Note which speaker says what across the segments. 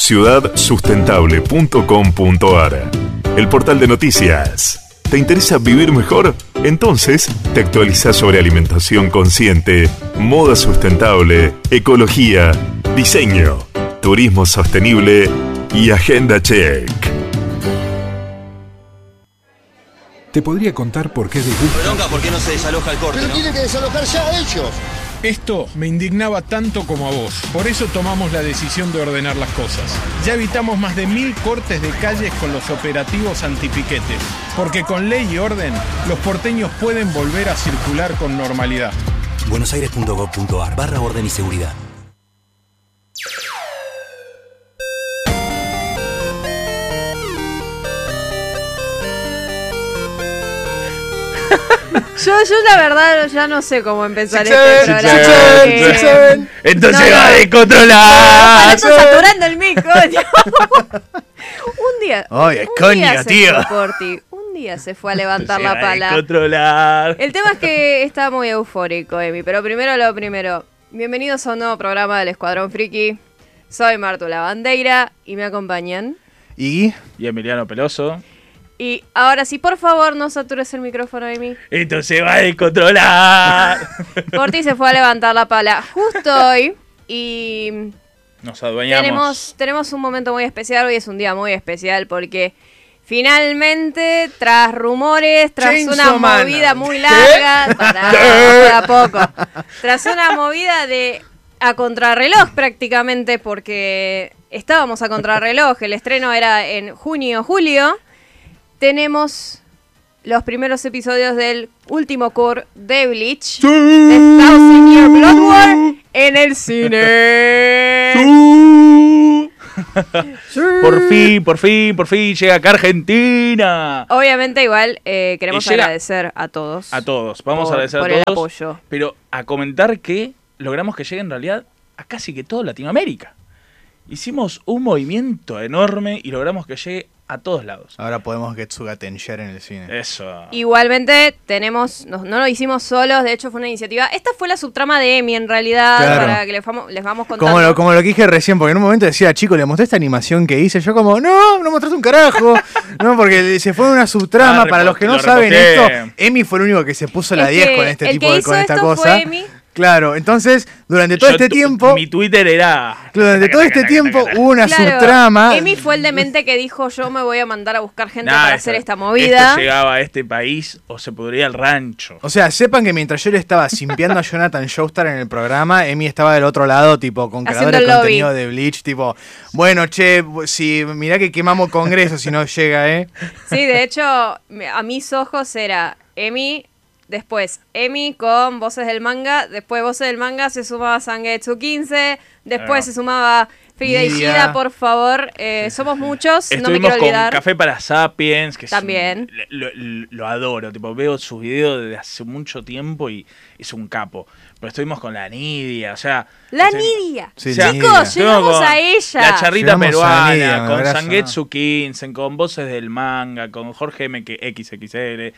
Speaker 1: ciudadsustentable.com.ar, el portal de noticias. ¿Te interesa vivir mejor? Entonces, te actualizás sobre alimentación consciente, moda sustentable, ecología, diseño, turismo sostenible y agenda check.
Speaker 2: Te podría contar por qué disgusta.
Speaker 3: Bronca, ¿por qué no se desaloja el corte?
Speaker 4: Pero
Speaker 3: ¿no?
Speaker 4: tienen que desalojar ya ellos.
Speaker 2: Esto me indignaba tanto como a vos. Por eso tomamos la decisión de ordenar las cosas. Ya evitamos más de 1000 cortes de calles con los operativos antipiquetes. Porque con ley y orden, los porteños pueden volver a circular con normalidad.
Speaker 5: buenosaires.gov.ar/orden y seguridad.
Speaker 6: Yo la verdad ya no sé cómo empezar este programa.
Speaker 7: Entonces
Speaker 6: No,
Speaker 7: va a
Speaker 6: no.
Speaker 7: descontrolar.
Speaker 6: Estoy saturando el mic, coño. Un día.
Speaker 7: Oye,
Speaker 6: un
Speaker 7: coño,
Speaker 6: día se
Speaker 7: tío.
Speaker 6: fue Porti. Un día se fue a levantar
Speaker 7: Entonces
Speaker 6: la
Speaker 7: va a
Speaker 6: pala.
Speaker 7: descontrolar.
Speaker 6: El tema es que está muy eufórico, Emi. Pero primero lo primero. Bienvenidos a un nuevo programa del Escuadrón Friki. Soy Martu La Bandeira y me acompañan.
Speaker 7: Y Emiliano Peloso.
Speaker 6: Y ahora sí, por favor, no satures el micrófono, Emi.
Speaker 7: Entonces va a descontrolar.
Speaker 6: Porti se fue a levantar la pala justo hoy. Y
Speaker 7: Nos adueñamos.
Speaker 6: tenemos un momento muy especial. Hoy es un día muy especial porque finalmente, tras rumores, tras
Speaker 7: Chainsaw
Speaker 6: una
Speaker 7: Man.
Speaker 6: movida muy larga, de a poco, tras una movida de a contrarreloj prácticamente, porque estábamos a contrarreloj, el estreno era en junio, julio, tenemos los primeros episodios del último core de Bleach, de Thousand Year Blood War, en el cine.
Speaker 7: Por fin llega acá a Argentina.
Speaker 6: Obviamente igual queremos
Speaker 7: Y llega
Speaker 6: agradecer a todos.
Speaker 7: A todos, vamos a agradecer
Speaker 6: por
Speaker 7: a
Speaker 6: el
Speaker 7: todos.
Speaker 6: apoyo.
Speaker 7: Pero a comentar que logramos que llegue en realidad a casi que toda Latinoamérica. Hicimos un movimiento enorme y logramos que llegue a todos lados.
Speaker 8: Ahora podemos Getsuga Tensher en el cine.
Speaker 7: Eso.
Speaker 6: Igualmente tenemos, no lo hicimos solos, de hecho fue una iniciativa. Esta fue la subtrama de Emi en realidad,
Speaker 8: Claro.
Speaker 6: para que les vamos contando.
Speaker 8: Como lo que dije recién, porque en un momento decía, chico, le mostré esta animación que hice. Yo como, no mostraste un carajo. No, porque se fue una subtrama. Para los que no
Speaker 7: lo
Speaker 8: saben
Speaker 7: reposté.
Speaker 8: esto, Emi fue el único que se puso
Speaker 6: Es
Speaker 8: la 10
Speaker 6: que
Speaker 8: con este
Speaker 6: el
Speaker 8: tipo
Speaker 6: que
Speaker 8: de
Speaker 6: hizo
Speaker 8: con esta
Speaker 6: esto
Speaker 8: cosa.
Speaker 6: fue Emi.
Speaker 8: Claro, entonces, durante todo este tiempo,
Speaker 7: Mi Twitter era...
Speaker 8: durante todo este tiempo hubo una subtrama.
Speaker 6: Emi fue el demente que dijo yo me voy a mandar a buscar gente
Speaker 7: Nah,
Speaker 6: para
Speaker 7: esto-
Speaker 6: hacer esta movida.
Speaker 7: Esto llegaba a este país o se podría el rancho.
Speaker 8: O sea, sepan que mientras yo le estaba simpiando a Jonathan Joestar en el programa, Emi estaba del otro lado, tipo, con
Speaker 6: Haciendo
Speaker 8: creadores de
Speaker 6: el
Speaker 8: contenido
Speaker 6: lobby.
Speaker 8: de Bleach, tipo, bueno, che, si mirá que quemamos Congreso si no llega,
Speaker 6: Sí, de hecho, a mis ojos era Emi, después Emi con Voces del Manga, después Voces del Manga se sumaba Sangetsu 15, después se sumaba Frida y
Speaker 8: Nidia.
Speaker 6: Shida, por favor, somos muchos, no me
Speaker 7: Estuvimos
Speaker 6: quiero
Speaker 7: con
Speaker 6: olvidar.
Speaker 7: Café para Sapiens, que
Speaker 6: También.
Speaker 7: lo adoro, tipo, veo sus videos desde hace mucho tiempo y es un capo. Pero estuvimos con la Nidia, o sea...
Speaker 6: La
Speaker 7: estuvimos-
Speaker 6: Nidia.
Speaker 8: Sí,
Speaker 6: Chicos,
Speaker 8: Nidia.
Speaker 6: llegamos
Speaker 7: con
Speaker 6: a ella.
Speaker 7: La charrita
Speaker 8: Llegamos a
Speaker 7: peruana,
Speaker 8: Nidia, me
Speaker 7: con
Speaker 8: abrazo.
Speaker 7: Sangetsu 15, con Voces del Manga, con Jorge XXL,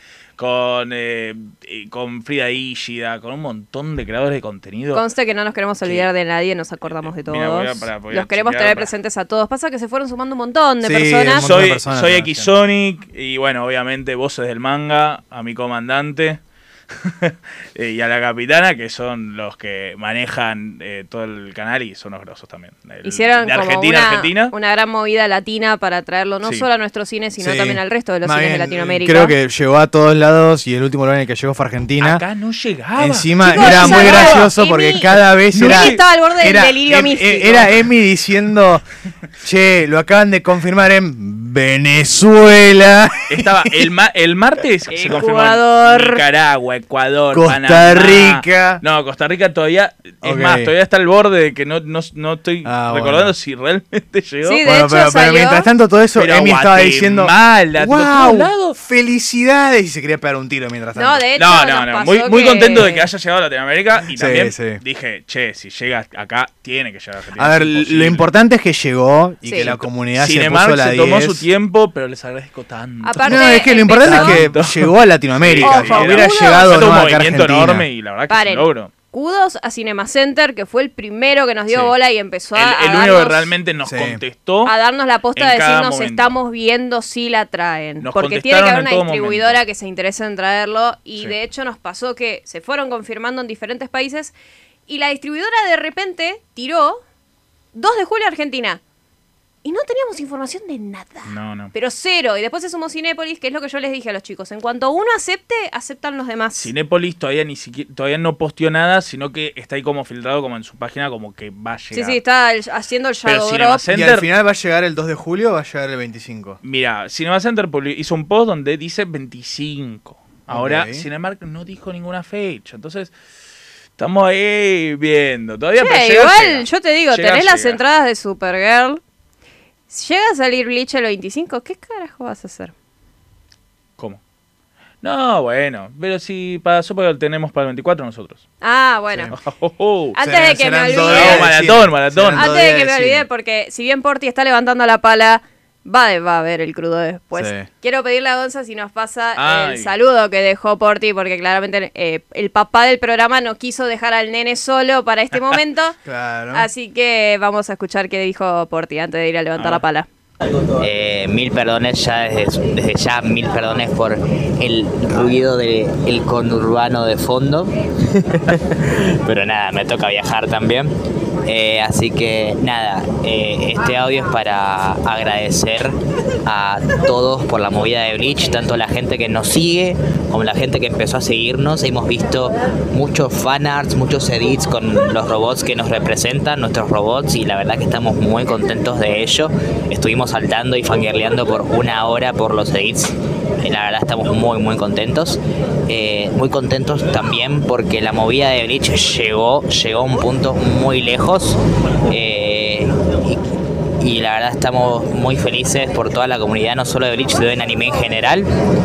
Speaker 7: con Frida Ishida, con un montón de creadores de contenido.
Speaker 6: Conste que no nos queremos olvidar de nadie, nos acordamos de todos.
Speaker 7: Mira, voy a
Speaker 6: Los queremos
Speaker 7: chequear,
Speaker 6: tener
Speaker 7: para.
Speaker 6: presentes a todos. Pasa que se fueron sumando un montón de
Speaker 8: Sí,
Speaker 6: personas.
Speaker 8: un montón de
Speaker 7: Soy,
Speaker 8: personas
Speaker 7: soy
Speaker 8: también.
Speaker 7: Xsonic y bueno, obviamente Voces del Manga, a mi comandante y a la capitana, que son los que manejan todo el canal y son los grosos también.
Speaker 6: Hicieron
Speaker 7: de
Speaker 6: como
Speaker 7: Argentina a Argentina.
Speaker 6: una gran movida latina para traerlo no
Speaker 7: Sí.
Speaker 6: solo a nuestro cine, sino
Speaker 8: Sí.
Speaker 6: también al resto de los
Speaker 8: Más
Speaker 6: cines de
Speaker 8: bien,
Speaker 6: Latinoamérica.
Speaker 8: Creo que llegó a todos lados y el último lugar en el que llegó fue Argentina.
Speaker 7: Acá no llegaba.
Speaker 8: Encima
Speaker 6: Chicos,
Speaker 8: era
Speaker 6: ya
Speaker 8: muy
Speaker 6: no,
Speaker 8: gracioso
Speaker 6: Emi-
Speaker 8: porque cada vez
Speaker 6: Emi
Speaker 8: era...
Speaker 6: estaba al borde del delirio místico.
Speaker 8: Era Emi diciendo, che, lo acaban de confirmar en Venezuela,
Speaker 7: Estaba el martes se confirmó
Speaker 6: Ecuador.
Speaker 7: Nicaragua, Ecuador,
Speaker 8: Costa
Speaker 7: Panamá.
Speaker 8: Rica.
Speaker 7: No, Costa Rica todavía, es
Speaker 8: Ok.
Speaker 7: más, todavía está al borde de que no estoy
Speaker 8: Ah,
Speaker 7: recordando
Speaker 8: bueno.
Speaker 7: si realmente llegó.
Speaker 6: Sí, de
Speaker 8: Bueno,
Speaker 6: hecho
Speaker 8: pero
Speaker 6: salió.
Speaker 8: mientras tanto todo eso,
Speaker 7: Pero
Speaker 8: Emi estaba diciendo,
Speaker 7: Guatemala, de todos
Speaker 8: wow,
Speaker 7: lados.
Speaker 8: felicidades, y se quería pegar un tiro mientras tanto.
Speaker 6: No, de hecho,
Speaker 7: No,
Speaker 6: nos
Speaker 7: no,
Speaker 6: pasó
Speaker 7: muy
Speaker 6: que-
Speaker 7: contento de que haya llegado a Latinoamérica y
Speaker 8: Sí,
Speaker 7: también
Speaker 8: sí.
Speaker 7: dije, che, si llega acá, tiene que llegar a Argentina.
Speaker 8: A ver,
Speaker 7: es
Speaker 8: lo
Speaker 7: imposible.
Speaker 8: importante es que llegó y
Speaker 6: Sí.
Speaker 8: que la comunidad
Speaker 7: Cinemark
Speaker 8: se puso la
Speaker 7: se tomó
Speaker 8: 10.
Speaker 7: su tiempo, pero les agradezco tanto.
Speaker 6: Aparte,
Speaker 8: No, es que lo importante
Speaker 6: empezó-
Speaker 8: es que llegó a Latinoamérica.
Speaker 6: Ojo,
Speaker 8: Si hubiera
Speaker 6: uno-
Speaker 8: llegado
Speaker 7: Fue
Speaker 8: no
Speaker 7: un
Speaker 8: a
Speaker 7: movimiento
Speaker 8: Argentina.
Speaker 7: enorme y la verdad que
Speaker 6: Paren.
Speaker 7: se logró.
Speaker 6: kudos a Cinema Center, que fue el primero que nos dio bola y empezó a
Speaker 7: el único que realmente nos contestó.
Speaker 6: A darnos la posta de
Speaker 7: en cada
Speaker 6: decirnos
Speaker 7: momento.
Speaker 6: estamos viendo si la traen.
Speaker 7: Nos
Speaker 6: porque tiene que
Speaker 7: contestaron
Speaker 6: haber
Speaker 7: en
Speaker 6: una
Speaker 7: todo
Speaker 6: distribuidora
Speaker 7: momento.
Speaker 6: que se interese en traerlo. Y
Speaker 7: Sí.
Speaker 6: de hecho nos pasó que se fueron confirmando en diferentes países. Y la distribuidora de repente tiró 2 de julio Argentina. Y no teníamos información de nada.
Speaker 7: No.
Speaker 6: Pero cero. Y después se sumó Cinépolis, que es lo que yo les dije a los chicos. En cuanto uno acepte, aceptan los demás.
Speaker 7: Cinépolis todavía no posteó nada, sino que está ahí como filtrado como en su página, como que va a llegar.
Speaker 6: Sí, está haciendo el
Speaker 7: Pero
Speaker 6: shadow
Speaker 7: Cinema
Speaker 6: drop.
Speaker 7: Center-
Speaker 8: ¿Y al final va a llegar el 2 de julio o va a llegar el 25?
Speaker 7: Mira, Cinema Center hizo un post donde dice 25. Ahora,
Speaker 8: Ok.
Speaker 7: Cinemark no dijo ninguna fecha. Entonces, estamos ahí viendo. Todavía
Speaker 6: Che,
Speaker 7: pero llega,
Speaker 6: igual,
Speaker 7: llega.
Speaker 6: yo te digo,
Speaker 7: Llega,
Speaker 6: tenés las
Speaker 7: llega.
Speaker 6: entradas de Supergirl. Si llega a salir Bleach el 25, ¿qué carajo vas a hacer?
Speaker 7: ¿Cómo? No, bueno. Pero si para Supergirl tenemos para el 24 nosotros.
Speaker 6: Ah, bueno. Antes de que me
Speaker 8: Serán 2
Speaker 6: olvide.
Speaker 8: días de
Speaker 7: Maratón,
Speaker 8: cine.
Speaker 7: maratón.
Speaker 8: Serán 2
Speaker 6: Antes de
Speaker 8: días
Speaker 6: que me
Speaker 8: cine.
Speaker 6: olvide, porque si bien Porti está levantando la pala, va a ver el crudo después.
Speaker 8: Sí.
Speaker 6: Quiero pedirle a Gonza si nos pasa
Speaker 7: Ay.
Speaker 6: el saludo que dejó Porti, porque claramente el papá del programa no quiso dejar al nene solo para este momento.
Speaker 8: Claro.
Speaker 6: Así que vamos a escuchar qué dijo Porti antes de ir a levantar la pala.
Speaker 3: Mil perdones ya desde ya, mil perdones por el ruido del conurbano de fondo. Pero nada, me toca viajar también. Así que nada, este audio es para agradecer a todos por la movida de Bleach, tanto la gente que nos sigue como la gente que empezó a seguirnos. Hemos visto muchos fanarts, muchos edits con los robots que nos representan, nuestros robots, y la verdad que estamos muy contentos de ello. Estuvimos saltando y fangirleando por 1 hora por los edits. La verdad estamos muy contentos. Muy contentos también porque la movida de Bleach llegó a un punto muy lejos. Y la verdad estamos muy felices por toda la comunidad, no solo de Bleach, sino en anime en general.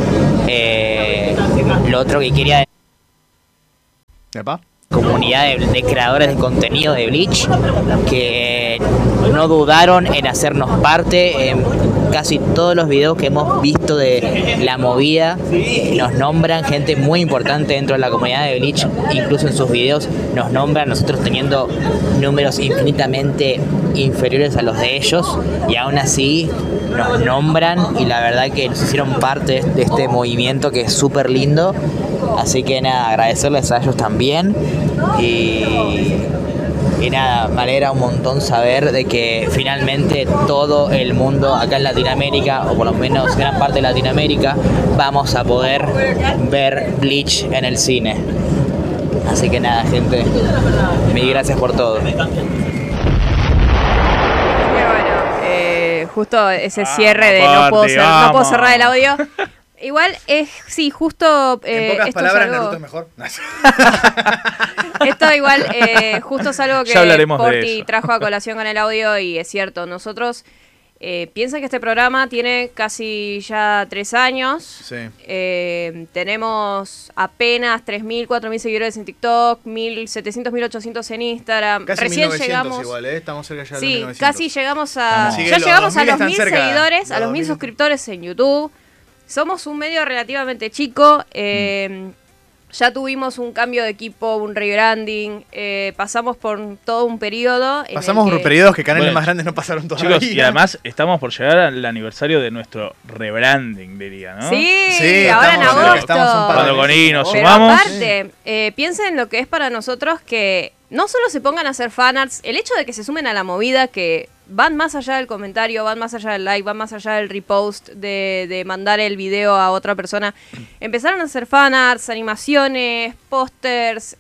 Speaker 3: Lo otro que quería
Speaker 8: ¿Epa?
Speaker 3: comunidad de creadores de contenido de Bleach que no dudaron en hacernos parte en casi todos los videos que hemos visto de la movida. Nos nombran gente muy importante dentro de la comunidad de Bleach, incluso en sus videos nos nombran, nosotros teniendo números infinitamente inferiores a los de ellos, y aún así nos nombran, y la verdad que nos hicieron parte de este movimiento que es súper lindo. Así que nada, agradecerles a ellos también. Y nada, me alegra un montón saber de que finalmente todo el mundo acá en Latinoamérica, o por lo menos gran parte de Latinoamérica, vamos a poder ver Bleach en el cine. Así que nada, gente, mil gracias por todo.
Speaker 6: Qué bueno, justo ese cierre de no puedo
Speaker 7: vamos.
Speaker 6: cerrar el audio. Igual es, sí, justo...
Speaker 8: En pocas
Speaker 6: esto
Speaker 8: palabras,
Speaker 6: es algo,
Speaker 8: Naruto es mejor.
Speaker 6: Esto igual, justo es algo que
Speaker 7: Ya hablaremos de
Speaker 6: Porti
Speaker 7: eso.
Speaker 6: trajo a colación con el audio, y es cierto, nosotros... piensan que este programa tiene casi ya 3 años.
Speaker 8: Sí.
Speaker 6: Tenemos apenas 3.000, 4.000 seguidores en TikTok, 1.700, 1.800 en Instagram.
Speaker 8: Casi
Speaker 6: Recién
Speaker 8: 1900
Speaker 6: llegamos...
Speaker 8: igual, estamos cerca ya de los
Speaker 6: Sí,
Speaker 8: 1900.
Speaker 6: casi llegamos a...
Speaker 8: Así que
Speaker 6: Ya
Speaker 8: los
Speaker 6: llegamos a
Speaker 8: 2000
Speaker 6: los
Speaker 8: están
Speaker 6: 1.000
Speaker 8: cerca.
Speaker 6: seguidores, a
Speaker 8: Los
Speaker 6: los 1.000
Speaker 8: 2000
Speaker 6: suscriptores en YouTube. Somos un medio relativamente chico. Ya tuvimos un cambio de equipo, un rebranding. Pasamos por todo un periodo. en
Speaker 8: Pasamos
Speaker 6: el
Speaker 8: por
Speaker 6: que-
Speaker 8: periodos que canales
Speaker 7: Bueno,
Speaker 8: más grandes no pasaron todavía.
Speaker 7: Chicos, y además estamos por llegar al aniversario de nuestro rebranding, diría, ¿no?
Speaker 6: Sí,
Speaker 8: Sí,
Speaker 6: ahora en
Speaker 8: estamos cerca,
Speaker 6: agosto.
Speaker 8: estamos un par de
Speaker 7: Cuando con I nos
Speaker 6: Pero
Speaker 7: sumamos.
Speaker 6: aparte, piensen lo que es para nosotros que no solo se pongan a hacer fanarts, el hecho de que se sumen a la movida, que van más allá del comentario, van más allá del like, van más allá del repost, de mandar el video a otra persona. Empezaron a hacer fanarts, animaciones, pósters,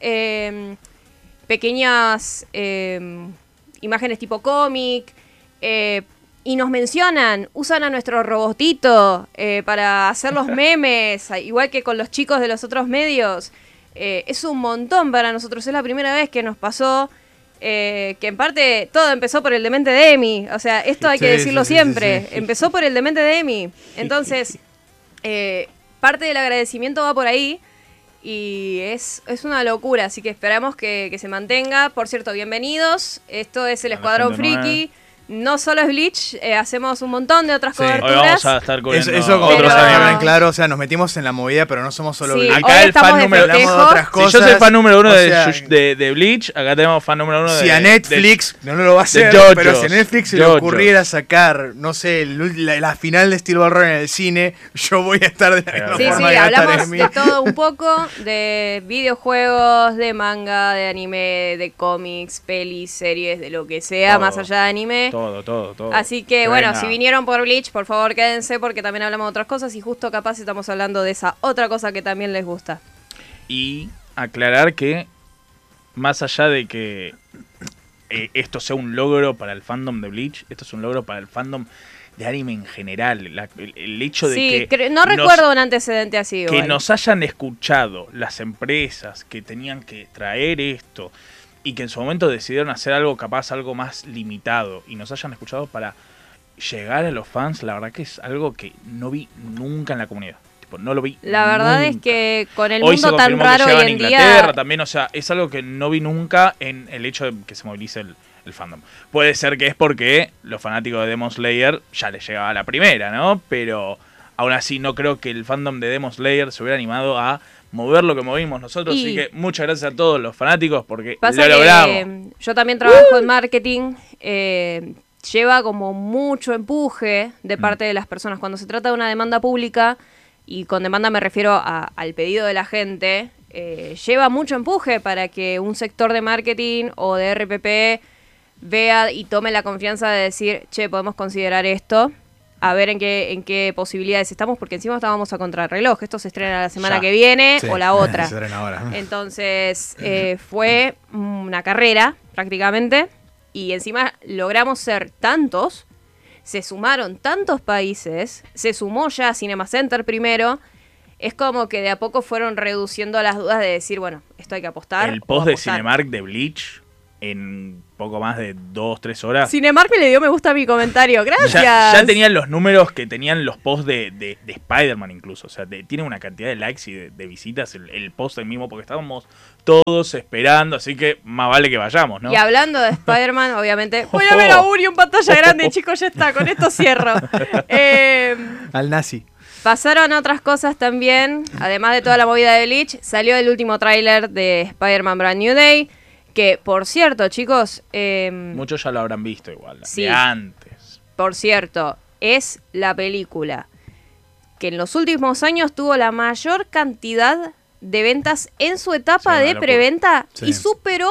Speaker 6: pequeñas imágenes tipo cómic, y nos mencionan, usan a nuestro robotito para hacer los memes, igual que con los chicos de los otros medios. Es un montón para nosotros, es la primera vez que nos pasó, que en parte todo empezó por el demente de Emi, o sea, esto hay que
Speaker 8: Sí,
Speaker 6: decirlo
Speaker 8: sí,
Speaker 6: siempre,
Speaker 8: sí.
Speaker 6: empezó por el demente de Emi. Entonces, parte del agradecimiento va por ahí. Y es una locura, así que esperamos que se mantenga. Por cierto, bienvenidos. Esto es el
Speaker 7: A la
Speaker 6: Escuadrón
Speaker 7: gente nueva.
Speaker 6: Friki. no solo es Bleach, hacemos un montón de otras
Speaker 8: Sí.
Speaker 7: Hoy
Speaker 6: coberturas.
Speaker 7: vamos a estar cubriendo
Speaker 8: Eso como
Speaker 6: Pero-
Speaker 8: otros años, claro, o sea, nos metimos en la movida, pero no somos solo
Speaker 6: Sí,
Speaker 8: Bleach.
Speaker 7: Acá
Speaker 6: hoy
Speaker 7: el
Speaker 6: estamos
Speaker 7: fan
Speaker 6: de
Speaker 7: número-
Speaker 8: Hablamos de
Speaker 6: festejo.
Speaker 8: otras
Speaker 7: Si
Speaker 8: cosas.
Speaker 7: yo soy el fan número uno
Speaker 8: o sea,
Speaker 7: de Bleach, acá tenemos fan número uno
Speaker 8: si
Speaker 7: de...
Speaker 8: a Netflix, no lo va a hacer,
Speaker 7: JoJo's,
Speaker 8: pero si a Netflix se le
Speaker 7: JoJo's.
Speaker 8: ocurriera sacar, no sé, la final de Steel Ball Run en el cine, yo voy a estar de la misma
Speaker 6: Sí,
Speaker 8: forma
Speaker 6: sí,
Speaker 8: que va a estar
Speaker 6: hablamos
Speaker 8: Emi.
Speaker 6: de todo un poco, de videojuegos, de manga, de anime, de cómics, pelis, series, de lo que sea,
Speaker 7: Todo.
Speaker 6: más allá de anime.
Speaker 7: Todo.
Speaker 6: Así que bueno,
Speaker 7: venga.
Speaker 6: si vinieron por Bleach, por favor quédense porque también hablamos de otras cosas y justo capaz estamos hablando de esa otra cosa que también les gusta.
Speaker 7: Y aclarar que, más allá de que esto sea un logro para el fandom de Bleach, esto es un logro para el fandom de anime en general. El hecho de
Speaker 6: Sí,
Speaker 7: que
Speaker 6: no
Speaker 7: nos-
Speaker 6: recuerdo un antecedente así.
Speaker 7: que
Speaker 6: igual.
Speaker 7: nos hayan escuchado las empresas que tenían que traer esto y que en su momento decidieron hacer algo capaz, algo más limitado y nos hayan escuchado para llegar a los fans, la verdad que es algo que no vi nunca en la comunidad. Tipo, no lo vi.
Speaker 6: La verdad es
Speaker 7: nunca.
Speaker 6: que con el
Speaker 7: Hoy se
Speaker 6: mundo tan
Speaker 7: confirmó que
Speaker 6: raro
Speaker 7: llega
Speaker 6: hoy
Speaker 7: en
Speaker 6: en
Speaker 7: Inglaterra
Speaker 6: día...
Speaker 7: también, o sea, es algo que no vi nunca en el hecho de que se movilice el fandom. Puede ser que es porque los fanáticos de Demon Slayer ya les llegaba la primera, ¿no? Pero aún así no creo que el fandom de Demon Slayer se hubiera animado a mover lo que movimos nosotros.
Speaker 6: Y-
Speaker 7: Así que muchas gracias a todos los fanáticos porque
Speaker 6: Pasa
Speaker 7: lo logramos.
Speaker 6: que yo también trabajo en marketing, lleva como mucho empuje de parte de las personas. Cuando se trata de una demanda pública, y con demanda me refiero al pedido de la gente, lleva mucho empuje para que un sector de marketing o de RPP vea y tome la confianza de decir, che, podemos considerar esto, a ver en qué posibilidades estamos, porque encima estábamos a contrarreloj. Esto se estrena la semana
Speaker 7: Ya.
Speaker 6: que viene
Speaker 8: Sí,
Speaker 6: o la otra.
Speaker 8: se estrena ahora.
Speaker 6: Entonces fue una carrera prácticamente y encima logramos ser tantos, se sumaron tantos países, se sumó ya Cinema Center primero, es como que de a poco fueron reduciendo las dudas de decir, bueno, esto hay que apostar.
Speaker 7: El
Speaker 6: o
Speaker 7: post de
Speaker 6: apostar.
Speaker 7: Cinemark de Bleach en poco más de 2-3 horas.
Speaker 6: Cinemark me le dio me gusta a mi comentario, gracias.
Speaker 7: Ya tenían los números que tenían los posts de Spider-Man incluso. O sea, tiene una cantidad de likes y de visitas el post del mismo porque estábamos todos esperando. Así que más vale que vayamos, ¿no?
Speaker 6: Y hablando de Spider-Man, obviamente, voy a ver a Uri en pantalla grande, chicos, ya está, con esto cierro.
Speaker 8: Al nazi.
Speaker 6: Pasaron otras cosas también, además de toda la movida de Bleach, salió el último tráiler de Spider-Man Brand New Day, que por cierto, chicos,
Speaker 7: Muchos ya lo habrán visto igual.
Speaker 6: Sí.
Speaker 7: De antes.
Speaker 6: por cierto, es la película que en los últimos años tuvo la mayor cantidad de ventas en su etapa
Speaker 7: Sí, una
Speaker 6: de
Speaker 7: locura.
Speaker 6: preventa
Speaker 8: Sí.
Speaker 6: y superó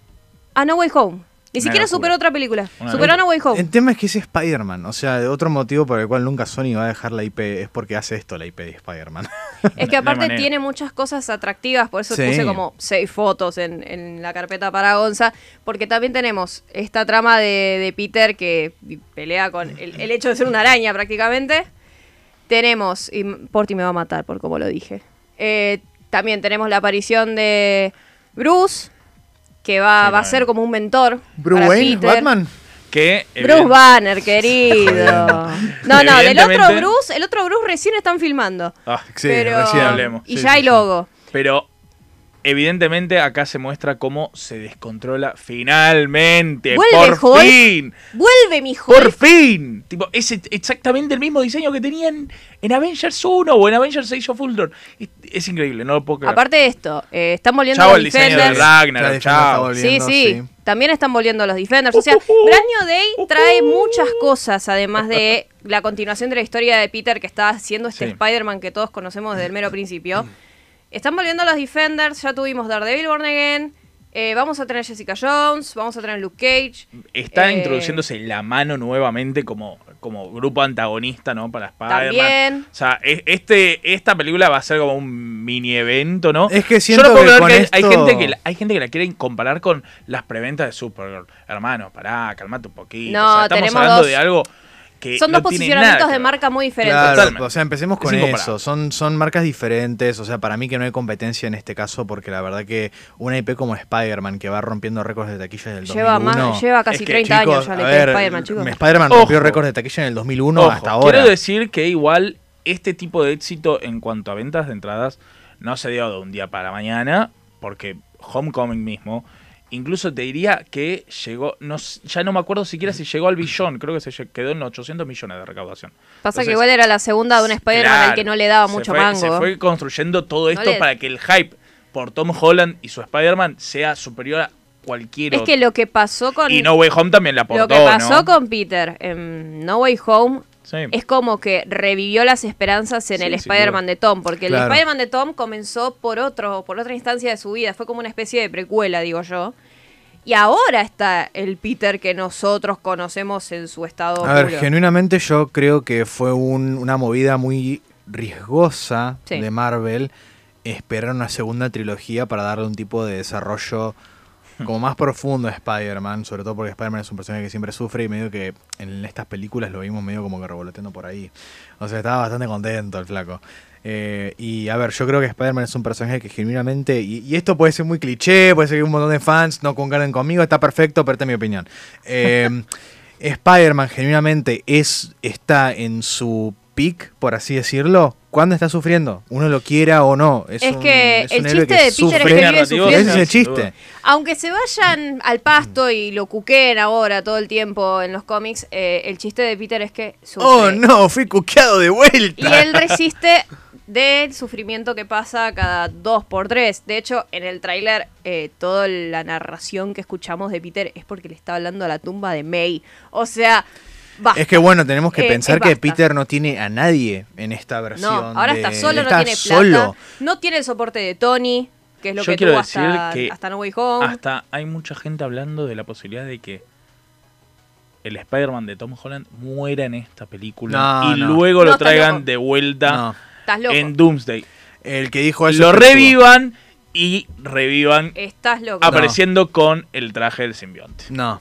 Speaker 6: a No Way Home. Ni
Speaker 7: Una
Speaker 6: siquiera
Speaker 7: locura.
Speaker 6: superó otra película,
Speaker 7: Una
Speaker 6: superó a No Way Home.
Speaker 8: El tema es que es Spider-Man, o sea, otro motivo por el cual nunca Sony va a dejar la IP es porque hace esto la IP de Spider-Man.
Speaker 6: Es que
Speaker 7: No hay
Speaker 6: aparte
Speaker 7: manera.
Speaker 6: tiene muchas cosas atractivas, por eso
Speaker 8: Sí.
Speaker 6: puse como 6 fotos en la carpeta para Gonza, porque también tenemos esta trama de Peter que pelea con el hecho de ser una araña prácticamente. Tenemos, y Porti me va a matar por como lo dije, también tenemos la aparición de Bruce, que va a ser como un mentor
Speaker 8: Bruce
Speaker 6: para
Speaker 8: Wayne,
Speaker 6: Peter.
Speaker 8: Batman.
Speaker 7: Que
Speaker 6: Bruce Banner, querido. No, del
Speaker 7: Evidentemente-
Speaker 6: el otro Bruce recién están filmando.
Speaker 7: Ah,
Speaker 8: Sí,
Speaker 6: Pero,
Speaker 8: recién
Speaker 7: hablemos.
Speaker 6: y
Speaker 8: Sí,
Speaker 6: ya
Speaker 8: sí,
Speaker 6: hay
Speaker 8: sí.
Speaker 6: logo.
Speaker 7: pero evidentemente acá se muestra cómo se descontrola finalmente.
Speaker 6: Vuelve
Speaker 7: por
Speaker 6: Hulk.
Speaker 7: fin.
Speaker 6: Vuelve mi
Speaker 7: Por
Speaker 6: Hulk.
Speaker 7: fin. Tipo, es exactamente el mismo diseño que tenían en Avengers 1 o en Avengers Age of Ultron. Es increíble, no lo puedo creer.
Speaker 6: Aparte de esto, están volviendo
Speaker 7: Chao
Speaker 6: los
Speaker 7: el diseño de
Speaker 6: Defenders.
Speaker 7: Ragnarok,
Speaker 8: está
Speaker 7: chao.
Speaker 8: volviendo,
Speaker 6: Sí, también están volviendo los Defenders. O sea, Brand New Day trae muchas cosas, además de la continuación de la historia de Peter que está haciendo este
Speaker 7: Sí.
Speaker 6: Spider-Man que todos conocemos desde el mero principio. Están volviendo los Defenders, ya tuvimos Daredevil Born Again, vamos a tener Jessica Jones, vamos a tener Luke Cage.
Speaker 7: Está
Speaker 6: Eh,
Speaker 7: introduciéndose la mano nuevamente como grupo antagonista, ¿no? Para Spider-Man.
Speaker 6: También.
Speaker 7: O sea, esta película va a ser como un mini evento, ¿no?
Speaker 8: Es que
Speaker 7: Yo
Speaker 8: siento
Speaker 7: no puedo
Speaker 8: que
Speaker 7: creer
Speaker 8: con
Speaker 7: que hay
Speaker 8: esto-
Speaker 7: hay gente que la quiere comparar con las preventas de Supergirl. Hermano, pará, calmate un poquito.
Speaker 6: No,
Speaker 7: o sea, estamos
Speaker 6: tenemos
Speaker 7: hablando
Speaker 6: dos.
Speaker 7: de algo que
Speaker 6: Son
Speaker 7: no
Speaker 6: dos
Speaker 7: tiene
Speaker 6: posicionamientos
Speaker 7: nada
Speaker 6: de
Speaker 7: que ver.
Speaker 6: marca muy diferentes.
Speaker 8: Claro,
Speaker 7: Totalmente.
Speaker 8: o sea, empecemos
Speaker 7: Es
Speaker 8: con
Speaker 7: incomparable.
Speaker 8: eso. Son marcas diferentes. O sea, para mí que no hay competencia en este caso, porque la verdad que una IP como Spider-Man, que va rompiendo récords de taquilla desde el 2001.
Speaker 6: Lleva casi
Speaker 7: Es que,
Speaker 6: 30
Speaker 8: chicos,
Speaker 6: años ya
Speaker 8: a
Speaker 6: la
Speaker 8: ver,
Speaker 6: Spider-Man, chicos.
Speaker 8: Spider-Man
Speaker 7: Ojo.
Speaker 8: rompió récords de taquilla en el 2001
Speaker 7: Ojo,
Speaker 8: hasta ahora.
Speaker 7: quiero decir que igual este tipo de éxito en cuanto a ventas de entradas no se dio de un día para mañana, porque Homecoming mismo Incluso te diría que llegó, ya no me acuerdo siquiera si llegó al billón, creo que se quedó en 800 millones de recaudación.
Speaker 6: Pasa que igual era la segunda de un Spider-Man al que no le daba mucho mango.
Speaker 7: Se fue construyendo todo esto para que el hype por Tom Holland y su Spider-Man sea superior a cualquier otro.
Speaker 6: Es que lo que pasó con...
Speaker 7: Y No Way Home también le aportó,
Speaker 6: lo que pasó con Peter en No Way Home es como que revivió las esperanzas en el Spider-Man de Tom, porque el Spider-Man de Tom comenzó por otra instancia de su vida, fue como una especie de precuela, digo yo. Y ahora está el Peter que nosotros conocemos en su estado
Speaker 8: A ver,
Speaker 6: puro.
Speaker 8: genuinamente yo creo que fue una movida muy riesgosa de Marvel esperar una segunda trilogía para darle un tipo de desarrollo como más profundo a Spider-Man, sobre todo porque Spider-Man es un personaje que siempre sufre y medio que en estas películas lo vimos medio como que revoloteando por ahí. O sea, estaba bastante contento el flaco. Y a ver, yo creo que Spider-Man es un personaje que genuinamente, y esto puede ser muy cliché, puede ser que un montón de fans no concuerden conmigo, está perfecto, pero esta es mi opinión. Spider-Man genuinamente está en su peak, por así decirlo, cuando está sufriendo, uno lo quiera o no. Es
Speaker 6: que
Speaker 8: un
Speaker 6: el
Speaker 8: héroe
Speaker 6: chiste de Peter es que vive sufriendo.
Speaker 8: Ese es el chiste.
Speaker 6: Aunque se vayan al pasto y lo cuqueen ahora todo el tiempo en los cómics, el chiste de Peter es que sufre.
Speaker 8: ¡Oh, no! Fui cuqueado de vuelta.
Speaker 6: Y él resiste del sufrimiento que pasa cada 2x3. De hecho, en el tráiler, toda la narración que escuchamos de Peter es porque le está hablando a la tumba de May. O sea... Basta.
Speaker 8: Es que bueno, tenemos que pensar que Peter no tiene a nadie en esta versión.
Speaker 6: No, ahora está solo, no tiene plata. No tiene el soporte de Tony, que es lo que tuvo hasta No Way Home.
Speaker 7: Hasta hay mucha gente hablando de la posibilidad de que el Spider-Man de Tom Holland muera en esta película luego lo traigan de vuelta en Doomsday.
Speaker 8: El que dijo eso
Speaker 7: lo revivan y revivan
Speaker 6: Estás loco.
Speaker 7: apareciendo con el traje del simbionte.
Speaker 8: No.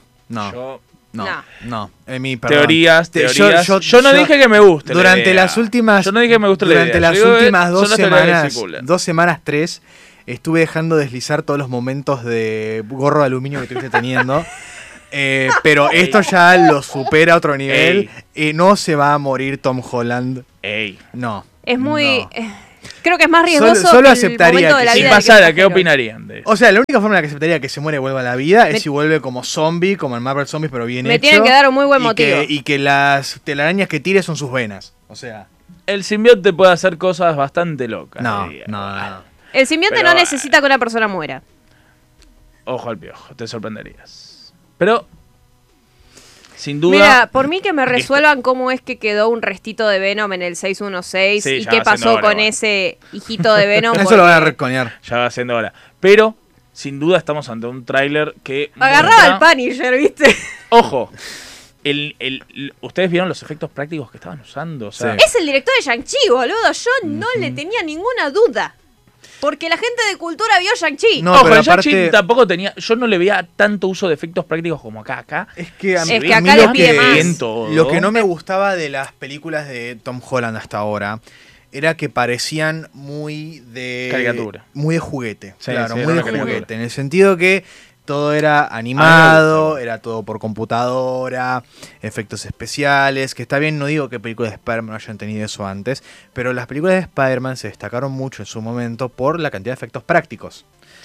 Speaker 7: Teorías. Yo no dije que me guste.
Speaker 8: Durante las últimas.
Speaker 7: Yo no dije que me guste
Speaker 8: durante las últimas 2 semanas, 3, estuve dejando deslizar todos los momentos de gorro de aluminio que estuviste teniendo. Pero esto ya lo supera a otro nivel. No se va a morir Tom Holland. No.
Speaker 6: Es muy. Creo que es más riesgoso.
Speaker 8: Solo aceptaría que
Speaker 7: si pasara, ¿qué opinarían de eso?
Speaker 8: O sea, la única forma en la que aceptaría que se muere y vuelva a la vida es si vuelve como zombie, como en Marvel Zombies, pero bien hecho.
Speaker 6: Me tienen que dar un muy buen motivo.
Speaker 8: Y que las telarañas que tire son sus venas. O sea.
Speaker 7: El simbionte puede hacer cosas bastante locas.
Speaker 8: No.
Speaker 6: El simbionte no necesita que una persona muera.
Speaker 7: Ojo al piojo, te sorprenderías. Pero, sin duda...
Speaker 6: Mira, por mí que me resuelvan cómo es que quedó un restito de Venom en el 616 y qué pasó con ese hijito de Venom.
Speaker 8: Eso lo van a recoñar.
Speaker 7: Ya va siendo hora. Pero, sin duda estamos ante un tráiler que...
Speaker 6: Agarraba al Punisher, ¿viste?
Speaker 7: Ojo. Ustedes vieron los efectos prácticos que estaban usando. O sea,
Speaker 6: es el director de Shang-Chi, boludo. Yo no le tenía ninguna duda. Porque la gente de cultura vio Shang-Chi.
Speaker 7: No, pero Shang-Chi tampoco tenía... Yo no le veía tanto uso de efectos prácticos como acá.
Speaker 8: Es que
Speaker 6: acá le pide más.
Speaker 8: Lo que no me gustaba de las películas de Tom Holland hasta ahora era que parecían muy de...
Speaker 7: caricatura.
Speaker 8: Muy de juguete. Claro, muy de juguete. En el sentido que todo era animado, era todo por computadora, efectos especiales, que está bien, no digo que películas de Spider-Man no hayan tenido eso antes, pero las películas de Spider-Man se destacaron mucho en su momento por la cantidad de efectos prácticos.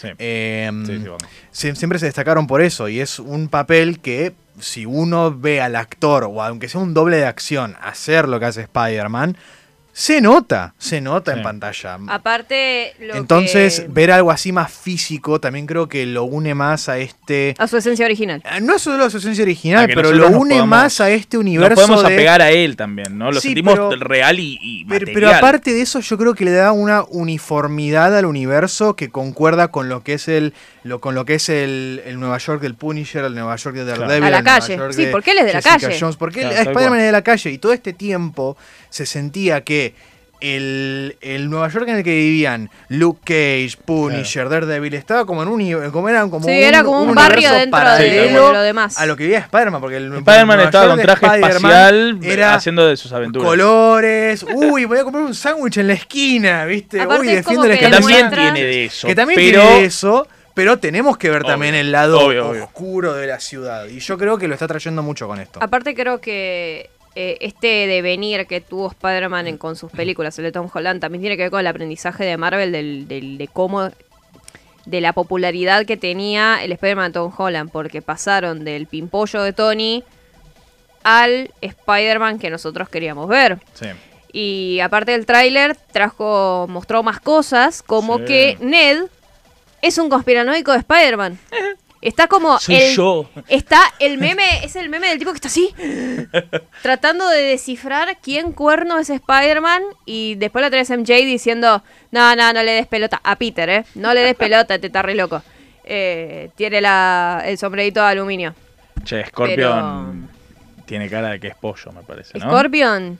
Speaker 8: Siempre se destacaron por eso, y es un papel que si uno ve al actor, o aunque sea un doble de acción, hacer lo que hace Spider-Man, se nota en pantalla.
Speaker 6: Aparte,
Speaker 8: entonces, ver algo así más físico también creo que lo une más a
Speaker 6: a su esencia original.
Speaker 8: No solo a su esencia original, pero lo une más a este universo.
Speaker 7: Nos podemos apegar a él también, ¿no? Lo sentimos real y material.
Speaker 8: Pero aparte de eso, yo creo que le da una uniformidad al universo que concuerda con lo que es el Nueva York del Punisher, el Nueva York de Daredevil.
Speaker 6: A la calle. Sí, porque él es de la calle.
Speaker 8: Porque Spider-Man es de la calle. Y todo este tiempo se sentía que el Nueva York en el que vivían Luke Cage, Punisher, Daredevil, estaba como en un
Speaker 6: barrio dentro de lo demás.
Speaker 8: A lo que vivía Spider-Man, porque el
Speaker 7: Spider-Man estaba con traje espacial haciendo de sus aventuras.
Speaker 8: Colores, voy a comer un sándwich en la esquina, ¿viste? Defiendo la esquina.
Speaker 7: Que también tiene de eso.
Speaker 8: Que también tiene de eso. Pero tenemos que ver también el lado oscuro de la ciudad. Y yo creo que lo está trayendo mucho con esto.
Speaker 6: Aparte creo que este devenir que tuvo Spider-Man con sus películas, el de Tom Holland, también tiene que ver con el aprendizaje de Marvel de cómo de la popularidad que tenía el Spider-Man de Tom Holland, porque pasaron del pimpollo de Tony al Spider-Man que nosotros queríamos ver.
Speaker 7: Sí.
Speaker 6: Y aparte del tráiler, mostró más cosas, como
Speaker 7: Sí.
Speaker 6: que Ned es un conspiranoico de Spider-Man. Está como
Speaker 7: Yo.
Speaker 6: Está el meme, es el meme del tipo que está así, tratando de descifrar quién cuerno es Spider-Man, y después la tenés MJ diciendo, no le des pelota a Peter, no le des pelota, te está re loco. Tiene el sombrerito de aluminio.
Speaker 7: Che, Scorpion tiene cara de que es pollo, me parece, ¿no?
Speaker 6: Scorpion.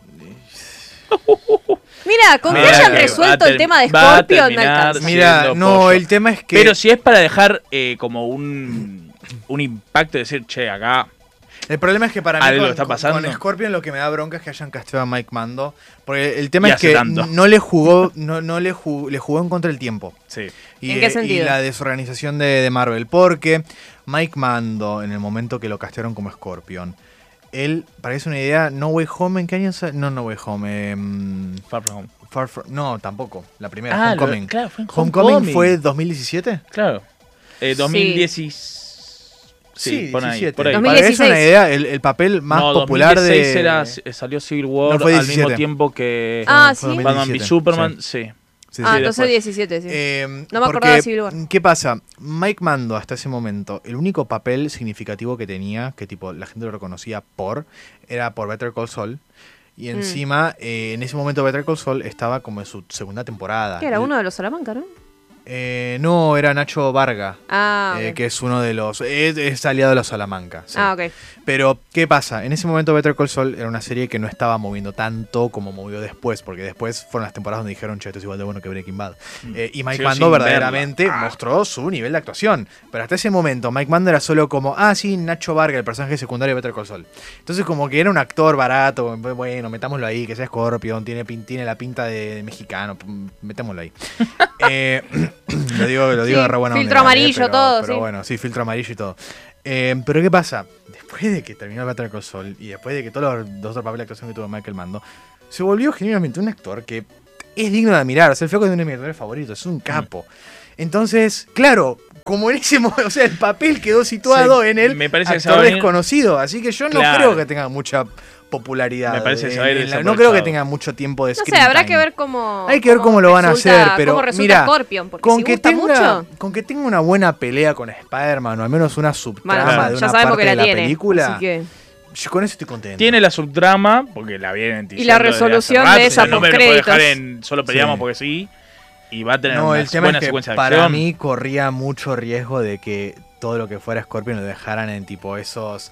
Speaker 6: Mira, con que
Speaker 7: Mira
Speaker 6: hayan
Speaker 7: que
Speaker 6: resuelto
Speaker 7: va a
Speaker 6: el tema de
Speaker 7: va a
Speaker 6: Scorpion me
Speaker 7: terminar
Speaker 6: alcanza.
Speaker 8: Mira,
Speaker 7: siendo
Speaker 8: no,
Speaker 7: pollo.
Speaker 8: el tema es que...
Speaker 7: Pero si es para dejar como un impacto, de decir, che, acá
Speaker 8: El problema es que para mí
Speaker 7: algo
Speaker 8: con,
Speaker 7: está pasando.
Speaker 8: con Scorpion lo que me da bronca es que hayan casteado a Mike Mando. Porque el tema
Speaker 7: Y
Speaker 8: es
Speaker 7: hace
Speaker 8: que
Speaker 7: tanto.
Speaker 8: no le jugó, le jugó en contra del tiempo.
Speaker 7: sí.
Speaker 6: ¿En qué sentido?
Speaker 8: Y la desorganización de Marvel. Porque Mike Mando, en el momento que lo castearon como Scorpion, él, para que es una idea, No Way Home, ¿en qué año salió? No, No Way Home.
Speaker 7: Far From Home.
Speaker 8: No, tampoco. La primera, Homecoming.
Speaker 7: claro, fue en
Speaker 8: Homecoming fue 2017.
Speaker 7: Claro. 2016. Sí, pon ahí,
Speaker 8: 17.
Speaker 7: por ahí.
Speaker 6: 2016.
Speaker 8: Para que es una idea, el papel más popular
Speaker 7: 2016 salió Civil War
Speaker 8: No, fue
Speaker 7: al mismo
Speaker 8: 17.
Speaker 7: tiempo que
Speaker 6: Ah,
Speaker 8: Fue
Speaker 6: ¿sí?
Speaker 7: Batman v
Speaker 8: 2017,
Speaker 7: Superman, sí.
Speaker 8: Sí,
Speaker 6: Ah,
Speaker 8: sí.
Speaker 6: entonces
Speaker 7: después.
Speaker 6: 17, sí. No me
Speaker 8: porque,
Speaker 6: acordaba de Civil War.
Speaker 8: ¿qué pasa? Mike Mando hasta ese momento, el único papel significativo que tenía, que tipo la gente lo reconocía era por Better Call Saul. Y encima, en ese momento Better Call Saul estaba como en su segunda temporada.
Speaker 6: Que era uno de los Salamanca, ¿no?
Speaker 8: No, era Nacho Varga.
Speaker 6: Ah, ok.
Speaker 8: Que es uno de los... Es aliado de los Salamanca. Sí.
Speaker 6: Ah, ok.
Speaker 8: Pero, ¿qué pasa? En ese momento Better Call Saul era una serie que no estaba moviendo tanto como movió después, porque después fueron las temporadas donde dijeron, che, esto es igual de bueno que Breaking Bad. Y Mike
Speaker 7: Sigo
Speaker 8: Mando
Speaker 7: sin
Speaker 8: verdaderamente
Speaker 7: verla.
Speaker 8: mostró su nivel de actuación. Pero hasta ese momento Mike Mando era solo como, sí, Nacho Varga, el personaje secundario de Better Call Saul. Entonces como que era un actor barato, bueno, metámoslo ahí, que sea Scorpion, tiene la pinta de mexicano, metámoslo ahí. Lo digo
Speaker 6: Sí,
Speaker 8: de re buena
Speaker 6: filtro
Speaker 8: onda,
Speaker 6: amarillo,
Speaker 8: pero,
Speaker 6: todo,
Speaker 8: pero
Speaker 6: sí.
Speaker 8: bueno, sí, filtro amarillo y todo. Pero ¿qué pasa? Después de que terminó Better Call Saul y después de que todos los otros papeles de actuación que tuvo Michael Mando, se volvió genuinamente un actor que es digno de admirar. O sea, el flaco es uno de mis actores favoritos, es un capo. Entonces, claro, como en ese momento, o sea, el papel quedó situado
Speaker 7: Sí,
Speaker 8: en el
Speaker 7: me parece que se va a
Speaker 8: actor
Speaker 7: venir-
Speaker 8: desconocido. Así que yo no
Speaker 7: Claro.
Speaker 8: creo que tenga mucha popularidad.
Speaker 7: Me parece que se va a ir
Speaker 8: no
Speaker 7: desaprovechado.
Speaker 8: creo que tenga mucho tiempo de
Speaker 6: No sé,
Speaker 8: screen
Speaker 6: habrá
Speaker 8: time.
Speaker 6: que ver cómo.
Speaker 8: Hay que ver cómo lo van a
Speaker 6: resulta-
Speaker 8: hacer, pero
Speaker 6: cómo resulta
Speaker 8: mira,
Speaker 6: Scorpion, porque
Speaker 8: con
Speaker 6: si
Speaker 8: que
Speaker 6: gusta
Speaker 8: tenga
Speaker 6: mucho.
Speaker 8: con que tenga una buena pelea con Spider-Man o al menos una subtrama
Speaker 6: Bueno,
Speaker 8: de
Speaker 6: ya
Speaker 8: una
Speaker 6: sabemos
Speaker 8: parte
Speaker 6: que la
Speaker 8: de la
Speaker 6: tiene.
Speaker 8: película,
Speaker 6: Así que.
Speaker 8: yo con eso estoy contento.
Speaker 7: Tiene la subtrama, porque la vienen
Speaker 6: Y la resolución de esa
Speaker 7: no me lo puedo dejar
Speaker 6: postcréditos.
Speaker 7: en solo peleamos
Speaker 8: Sí.
Speaker 7: porque sí. Y va a tener
Speaker 8: No,
Speaker 7: una
Speaker 8: el tema
Speaker 7: buena
Speaker 8: es que
Speaker 7: secuencia de
Speaker 8: para
Speaker 7: acción.
Speaker 8: mí corría mucho riesgo de que todo lo que fuera Scorpion lo dejaran en tipo esos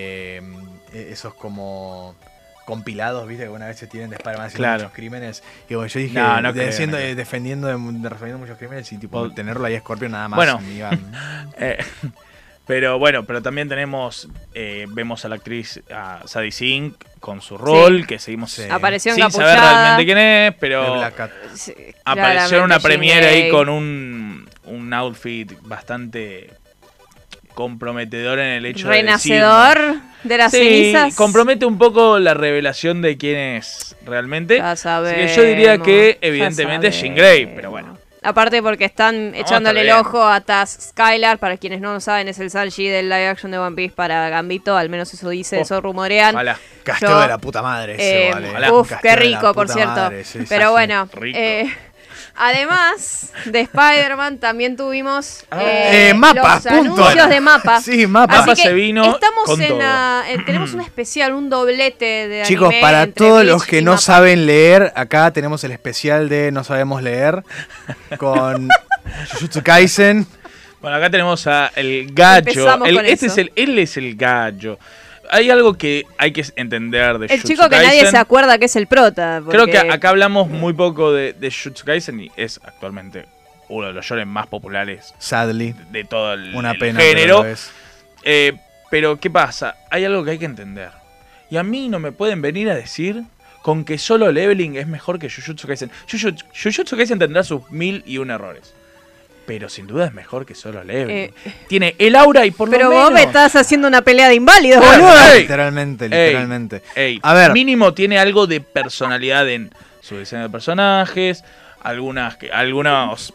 Speaker 8: como compilados, viste, que una vez se tienen de Spider-Man haciendo
Speaker 7: Claro.
Speaker 8: muchos crímenes. Y como yo dije,
Speaker 7: No creo, no creo.
Speaker 8: defendiendo muchos crímenes y tipo
Speaker 7: Vos-
Speaker 8: tenerlo ahí a Scorpion nada más.
Speaker 7: Bueno.
Speaker 8: me iba-
Speaker 7: Pero bueno, pero también vemos a la actriz a Sadie Sink con su rol, que seguimos
Speaker 8: Sí.
Speaker 6: Apareció
Speaker 7: sin saber
Speaker 6: encapuchada.
Speaker 7: realmente quién es,
Speaker 8: de
Speaker 7: pero
Speaker 8: Black Cat.
Speaker 6: Sí,
Speaker 7: apareció en una
Speaker 6: claramente
Speaker 7: premiere
Speaker 6: Jean
Speaker 7: ahí
Speaker 6: Grey.
Speaker 7: con un outfit bastante comprometedor en el hecho
Speaker 6: Renacedor de las
Speaker 7: de decir,
Speaker 6: cenizas.
Speaker 7: sí, compromete un poco la revelación de quién es realmente.
Speaker 6: Ya
Speaker 7: Así
Speaker 6: sabemos.
Speaker 7: que yo diría que
Speaker 6: ya
Speaker 7: evidentemente es Jean
Speaker 6: sabemos.
Speaker 7: Grey, pero bueno.
Speaker 6: Aparte porque están echándole el
Speaker 7: bien.
Speaker 6: ojo a Taz Skylar, para quienes no lo saben, es el Sanji del live action de One Piece para Gambito, al menos eso dice,
Speaker 7: Oh,
Speaker 6: eso rumorean.
Speaker 7: Ojalá.
Speaker 8: Casteo
Speaker 6: Yo-
Speaker 8: de la puta madre ese, vale.
Speaker 6: Uf,
Speaker 8: Casteo
Speaker 6: qué
Speaker 8: de la
Speaker 6: rico, por
Speaker 8: puta
Speaker 6: cierto.
Speaker 8: madre, sí, sí,
Speaker 6: Pero
Speaker 8: sí.
Speaker 6: bueno,
Speaker 7: Rico.
Speaker 6: además de Spider-Man, también tuvimos
Speaker 8: Mapa,
Speaker 6: los
Speaker 8: punto.
Speaker 6: anuncios de Mapa.
Speaker 8: Sí, Mapa.
Speaker 6: Así
Speaker 7: Mapa
Speaker 6: que
Speaker 7: se vino
Speaker 6: estamos
Speaker 7: con todo.
Speaker 6: tenemos un especial, un doblete de
Speaker 8: Chicos,
Speaker 6: anime
Speaker 8: para
Speaker 6: entre
Speaker 8: todos
Speaker 6: Bleach
Speaker 8: los que
Speaker 6: y
Speaker 8: no
Speaker 6: Mapa.
Speaker 8: saben leer, acá tenemos el especial de No Sabemos Leer con Jujutsu Kaisen.
Speaker 7: Bueno, acá tenemos a el gallo.
Speaker 6: Empezamos con eso.
Speaker 7: Él es el gallo. Hay algo que hay que entender de
Speaker 6: El
Speaker 7: Jujutsu
Speaker 6: chico que
Speaker 7: Kaisen.
Speaker 6: nadie se acuerda que es el prota.
Speaker 7: Creo que
Speaker 6: porque-
Speaker 7: acá hablamos muy poco de Jujutsu Kaisen y es actualmente uno de los shonen más populares
Speaker 8: Sadly,
Speaker 7: de todo el,
Speaker 8: una
Speaker 7: el
Speaker 8: pena.
Speaker 7: género.
Speaker 8: Pero lo es.
Speaker 7: Pero ¿qué pasa? Hay algo que hay que entender. Y a mí no me pueden venir a decir con que Solo Leveling es mejor que Jujutsu Kaisen. Jujutsu Kaisen tendrá sus 1001 errores. Pero sin duda es mejor que Solo Leveling. Tiene el aura y por
Speaker 6: Pero
Speaker 7: lo
Speaker 6: vos
Speaker 7: menos...
Speaker 6: me estás haciendo una pelea de inválidos,
Speaker 7: Bueno,
Speaker 6: boludo.
Speaker 7: ey,
Speaker 8: Literalmente.
Speaker 7: Ey,
Speaker 8: A ver.
Speaker 7: mínimo tiene algo de personalidad en su diseño de personajes, algunos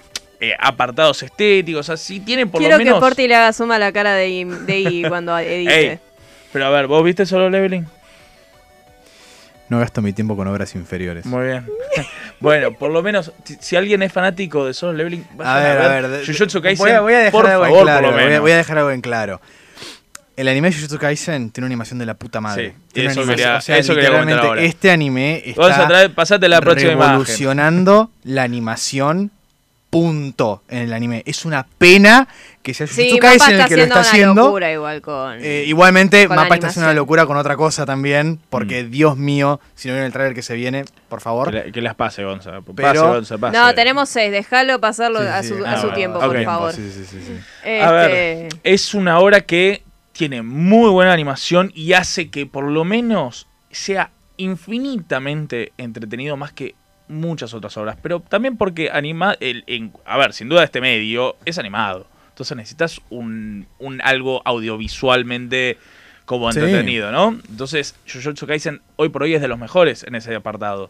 Speaker 7: apartados estéticos, así tiene por
Speaker 6: Quiero
Speaker 7: lo menos...
Speaker 6: que Porti le haga suma a la cara de Iggy cuando edite.
Speaker 7: Ey, pero a ver, ¿vos viste Solo Leveling?
Speaker 8: No gasto mi tiempo con obras inferiores.
Speaker 7: Muy bien. Bueno, por lo menos, si alguien es fanático de Solo Leveling,
Speaker 8: A ver.
Speaker 7: Jujutsu Kaisen,
Speaker 8: voy a dejar
Speaker 7: por
Speaker 8: algo
Speaker 7: favor,
Speaker 8: en claro.
Speaker 7: por lo menos.
Speaker 8: Voy a dejar algo en claro. El anime de Jujutsu Kaisen tiene una animación de la puta madre.
Speaker 7: Sí,
Speaker 8: Tiene
Speaker 7: eso
Speaker 8: una animación,
Speaker 7: eso quería comentar
Speaker 8: literalmente,
Speaker 7: ahora.
Speaker 8: este anime
Speaker 7: Vamos a
Speaker 8: está
Speaker 7: traer, pasate la próxima imagen.
Speaker 8: revolucionando la animación, punto, en el anime. Es una pena que sea Jujutsu
Speaker 6: Sí,
Speaker 8: Kaisen
Speaker 6: Mappa
Speaker 8: el
Speaker 6: está
Speaker 8: que lo está
Speaker 6: haciendo una
Speaker 8: haciendo.
Speaker 6: locura igual con...
Speaker 8: Igualmente,
Speaker 6: con la
Speaker 8: Mappa está haciendo una
Speaker 6: animación.
Speaker 8: locura con otra cosa también, porque Dios mío, si no vieron el trailer que se viene, por favor.
Speaker 7: Que las pase, Gonza. Pase,
Speaker 8: Pero-
Speaker 7: Gonza, pase.
Speaker 6: No, tenemos 6, déjalo pasarlo
Speaker 8: Sí,
Speaker 6: a
Speaker 8: sí,
Speaker 6: su,
Speaker 8: sí.
Speaker 6: a su
Speaker 7: bueno,
Speaker 6: tiempo,
Speaker 7: ok.
Speaker 6: por favor.
Speaker 8: Sí.
Speaker 7: A ver, es una obra que tiene muy buena animación y hace que por lo menos sea infinitamente entretenido más que muchas otras obras. Pero también porque a ver, sin duda este medio es animado. Entonces necesitas un algo audiovisualmente como
Speaker 8: Sí.
Speaker 7: entretenido, ¿no? Entonces Jujutsu Kaisen hoy por hoy es de los mejores en ese apartado.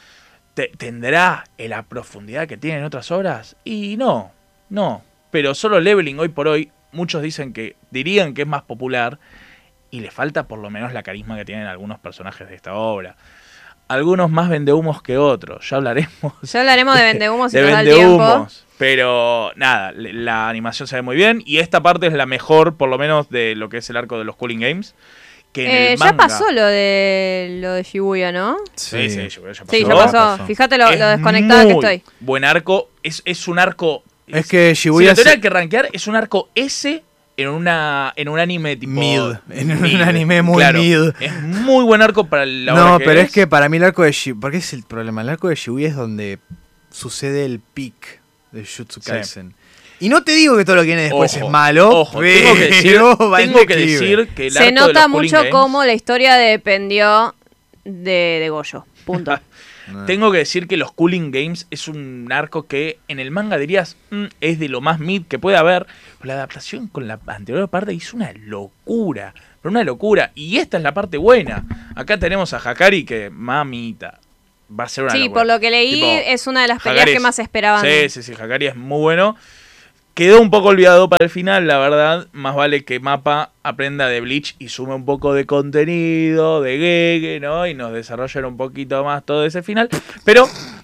Speaker 7: ¿Tendrá la profundidad que tienen otras obras? Y no. Pero Solo Leveling hoy por hoy, muchos dirían que es más popular y le falta por lo menos la carisma que tienen algunos personajes de esta obra. Algunos más vendehumos que otros, ya hablaremos.
Speaker 6: Ya hablaremos de vendehumos si
Speaker 7: de
Speaker 6: nos da el tiempo.
Speaker 7: vendehumos. Pero nada, la animación se ve muy bien y esta parte es la mejor, por lo menos, de lo que es el arco de los Cooling Games. Que en el
Speaker 6: Ya
Speaker 7: manga-
Speaker 6: pasó lo de Shibuya, ¿no?
Speaker 7: Sí, ya pasó.
Speaker 6: Sí, ya pasó. Fíjate lo
Speaker 7: Es
Speaker 6: desconectada que
Speaker 7: muy
Speaker 6: estoy.
Speaker 7: Buen arco, es un arco...
Speaker 8: Es que
Speaker 7: Si
Speaker 8: Shibuya
Speaker 7: lo tuviera que rankear, es un arco S en un anime tipo...
Speaker 8: Mid. En un anime muy
Speaker 7: claro.
Speaker 8: mid.
Speaker 7: Es muy buen arco para la obra
Speaker 8: No,
Speaker 7: que
Speaker 8: pero es que para mí el arco de Shibuya... ¿Por qué es el problema? El arco de Shibuya es donde sucede el peak de Jujutsu
Speaker 7: Sí.
Speaker 8: Kaisen. Y no te digo que todo lo que viene después
Speaker 7: Ojo,
Speaker 8: es malo,
Speaker 7: ojo,
Speaker 8: pero
Speaker 7: tengo que decir,
Speaker 8: va en declive.
Speaker 7: que el
Speaker 6: Se
Speaker 7: arco de
Speaker 6: nota
Speaker 7: los Cooling
Speaker 6: mucho
Speaker 7: Games-
Speaker 6: cómo la historia dependió de Goyo. Punto.
Speaker 7: Tengo que decir que los Cooling Games es un arco que en el manga dirías es de lo más mid que puede haber. Pero la adaptación con la anterior parte hizo una locura. Pero una locura. Y esta es la parte buena. Acá tenemos a Hakari que, mamita, va a ser una
Speaker 6: Sí,
Speaker 7: locura.
Speaker 6: por lo que leí,
Speaker 7: Tipo,
Speaker 6: es una de las peleas
Speaker 7: Hakari
Speaker 6: que más esperaban.
Speaker 7: Sí, Hakari es muy bueno. Quedó un poco olvidado para el final, la verdad. Más vale que Mappa aprenda de Bleach y sume un poco de contenido, de Gege, ¿no? Y nos desarrollen un poquito más todo ese final. Pero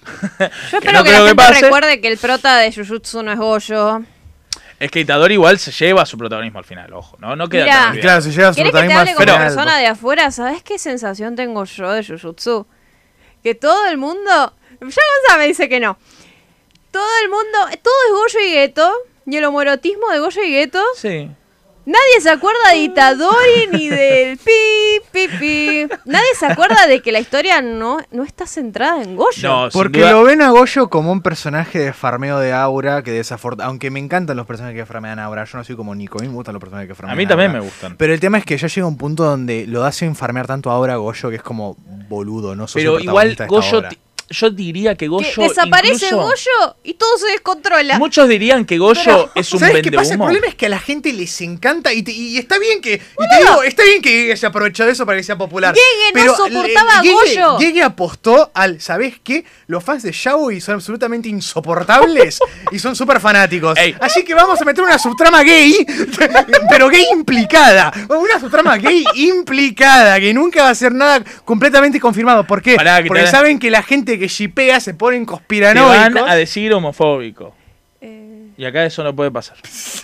Speaker 6: Yo espero
Speaker 7: no
Speaker 6: que
Speaker 7: creo
Speaker 6: la gente
Speaker 7: pase.
Speaker 6: recuerde que el prota de Jujutsu no es Goyo.
Speaker 7: Es que Itadori igual se lleva su protagonismo al final, ojo, ¿no? Queda
Speaker 6: Mirá.
Speaker 7: tan
Speaker 8: Y
Speaker 7: olvidado.
Speaker 8: claro, se llega a su
Speaker 6: ¿Querés que te
Speaker 8: protagonismo
Speaker 6: hable
Speaker 8: al
Speaker 6: como
Speaker 8: final.
Speaker 6: persona de afuera? ¿Sabes qué sensación tengo yo de Jujutsu? Que todo el mundo... Ya Gonza me dice que no. Todo el mundo... Todo es Goyo y Geto. Y el homoerotismo de Goyo y Geto.
Speaker 7: Sí.
Speaker 6: Nadie se acuerda de Itadori ni del pi. Nadie se acuerda de que la historia no está centrada en Goyo.
Speaker 7: No, sin
Speaker 8: Porque
Speaker 7: duda-
Speaker 8: lo ven a Goyo como un personaje de farmeo de aura que aunque me encantan los personajes que farmean aura, yo no soy como Nico, a mí me gustan los personajes que farmean
Speaker 7: A mí también
Speaker 8: aura.
Speaker 7: me gustan.
Speaker 8: Pero el tema es que ya llega un punto donde lo hacen farmear tanto aura a Goyo que es como boludo, no sos
Speaker 7: Pero
Speaker 8: el
Speaker 7: igual
Speaker 8: protagonista de esta
Speaker 7: Goyo,
Speaker 8: obra.
Speaker 7: yo diría que Goyo
Speaker 6: Que desaparece
Speaker 7: incluso-
Speaker 6: Goyo y todo se descontrola.
Speaker 7: Muchos dirían que Goyo es un
Speaker 8: ¿Sabes qué pasa? El
Speaker 7: vendehumo.
Speaker 8: problema es que a la gente les encanta y está bien que. Y te digo, está bien que se aprovechó de eso para que sea popular.
Speaker 6: Gege no soportaba a Goyo.
Speaker 8: Gege apostó al. ¿Sabés qué? Los fans de Yaoi son absolutamente insoportables y son súper fanáticos.
Speaker 7: Ey.
Speaker 8: Así que vamos a meter una subtrama gay, pero gay implicada. Una subtrama gay implicada, que nunca va a ser nada completamente confirmado. ¿Por qué?
Speaker 7: Pará, que
Speaker 8: Porque
Speaker 7: te-
Speaker 8: saben que la gente que shipea se ponen
Speaker 7: Te van
Speaker 8: conspiranoicos.
Speaker 7: a decir homofóbico. Y acá eso no puede pasar.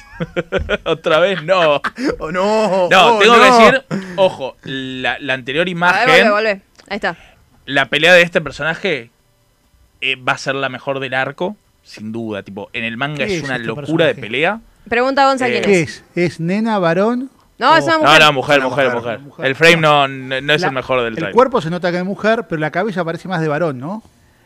Speaker 7: Otra vez no.
Speaker 8: Oh, no,
Speaker 7: No,
Speaker 8: oh,
Speaker 7: tengo
Speaker 8: no.
Speaker 7: que decir, ojo, la anterior
Speaker 6: A
Speaker 7: imagen,
Speaker 6: ver, volvé. Ahí está.
Speaker 7: la pelea de este personaje va a ser la mejor del arco, sin duda. Tipo, en el manga
Speaker 4: ¿Qué
Speaker 7: es
Speaker 4: es
Speaker 7: una
Speaker 4: este
Speaker 7: locura de
Speaker 4: personaje?
Speaker 7: pelea.
Speaker 6: Pregunta a Gonza quién
Speaker 4: ¿Qué
Speaker 6: es.
Speaker 4: es? ¿Es nena, varón?
Speaker 6: No, es una mujer.
Speaker 7: No, mujer.
Speaker 4: mujer.
Speaker 7: El frame no es
Speaker 4: La-
Speaker 7: el mejor del
Speaker 4: El
Speaker 7: trailer.
Speaker 4: cuerpo se nota que es mujer, pero la cabeza parece más de varón, ¿no?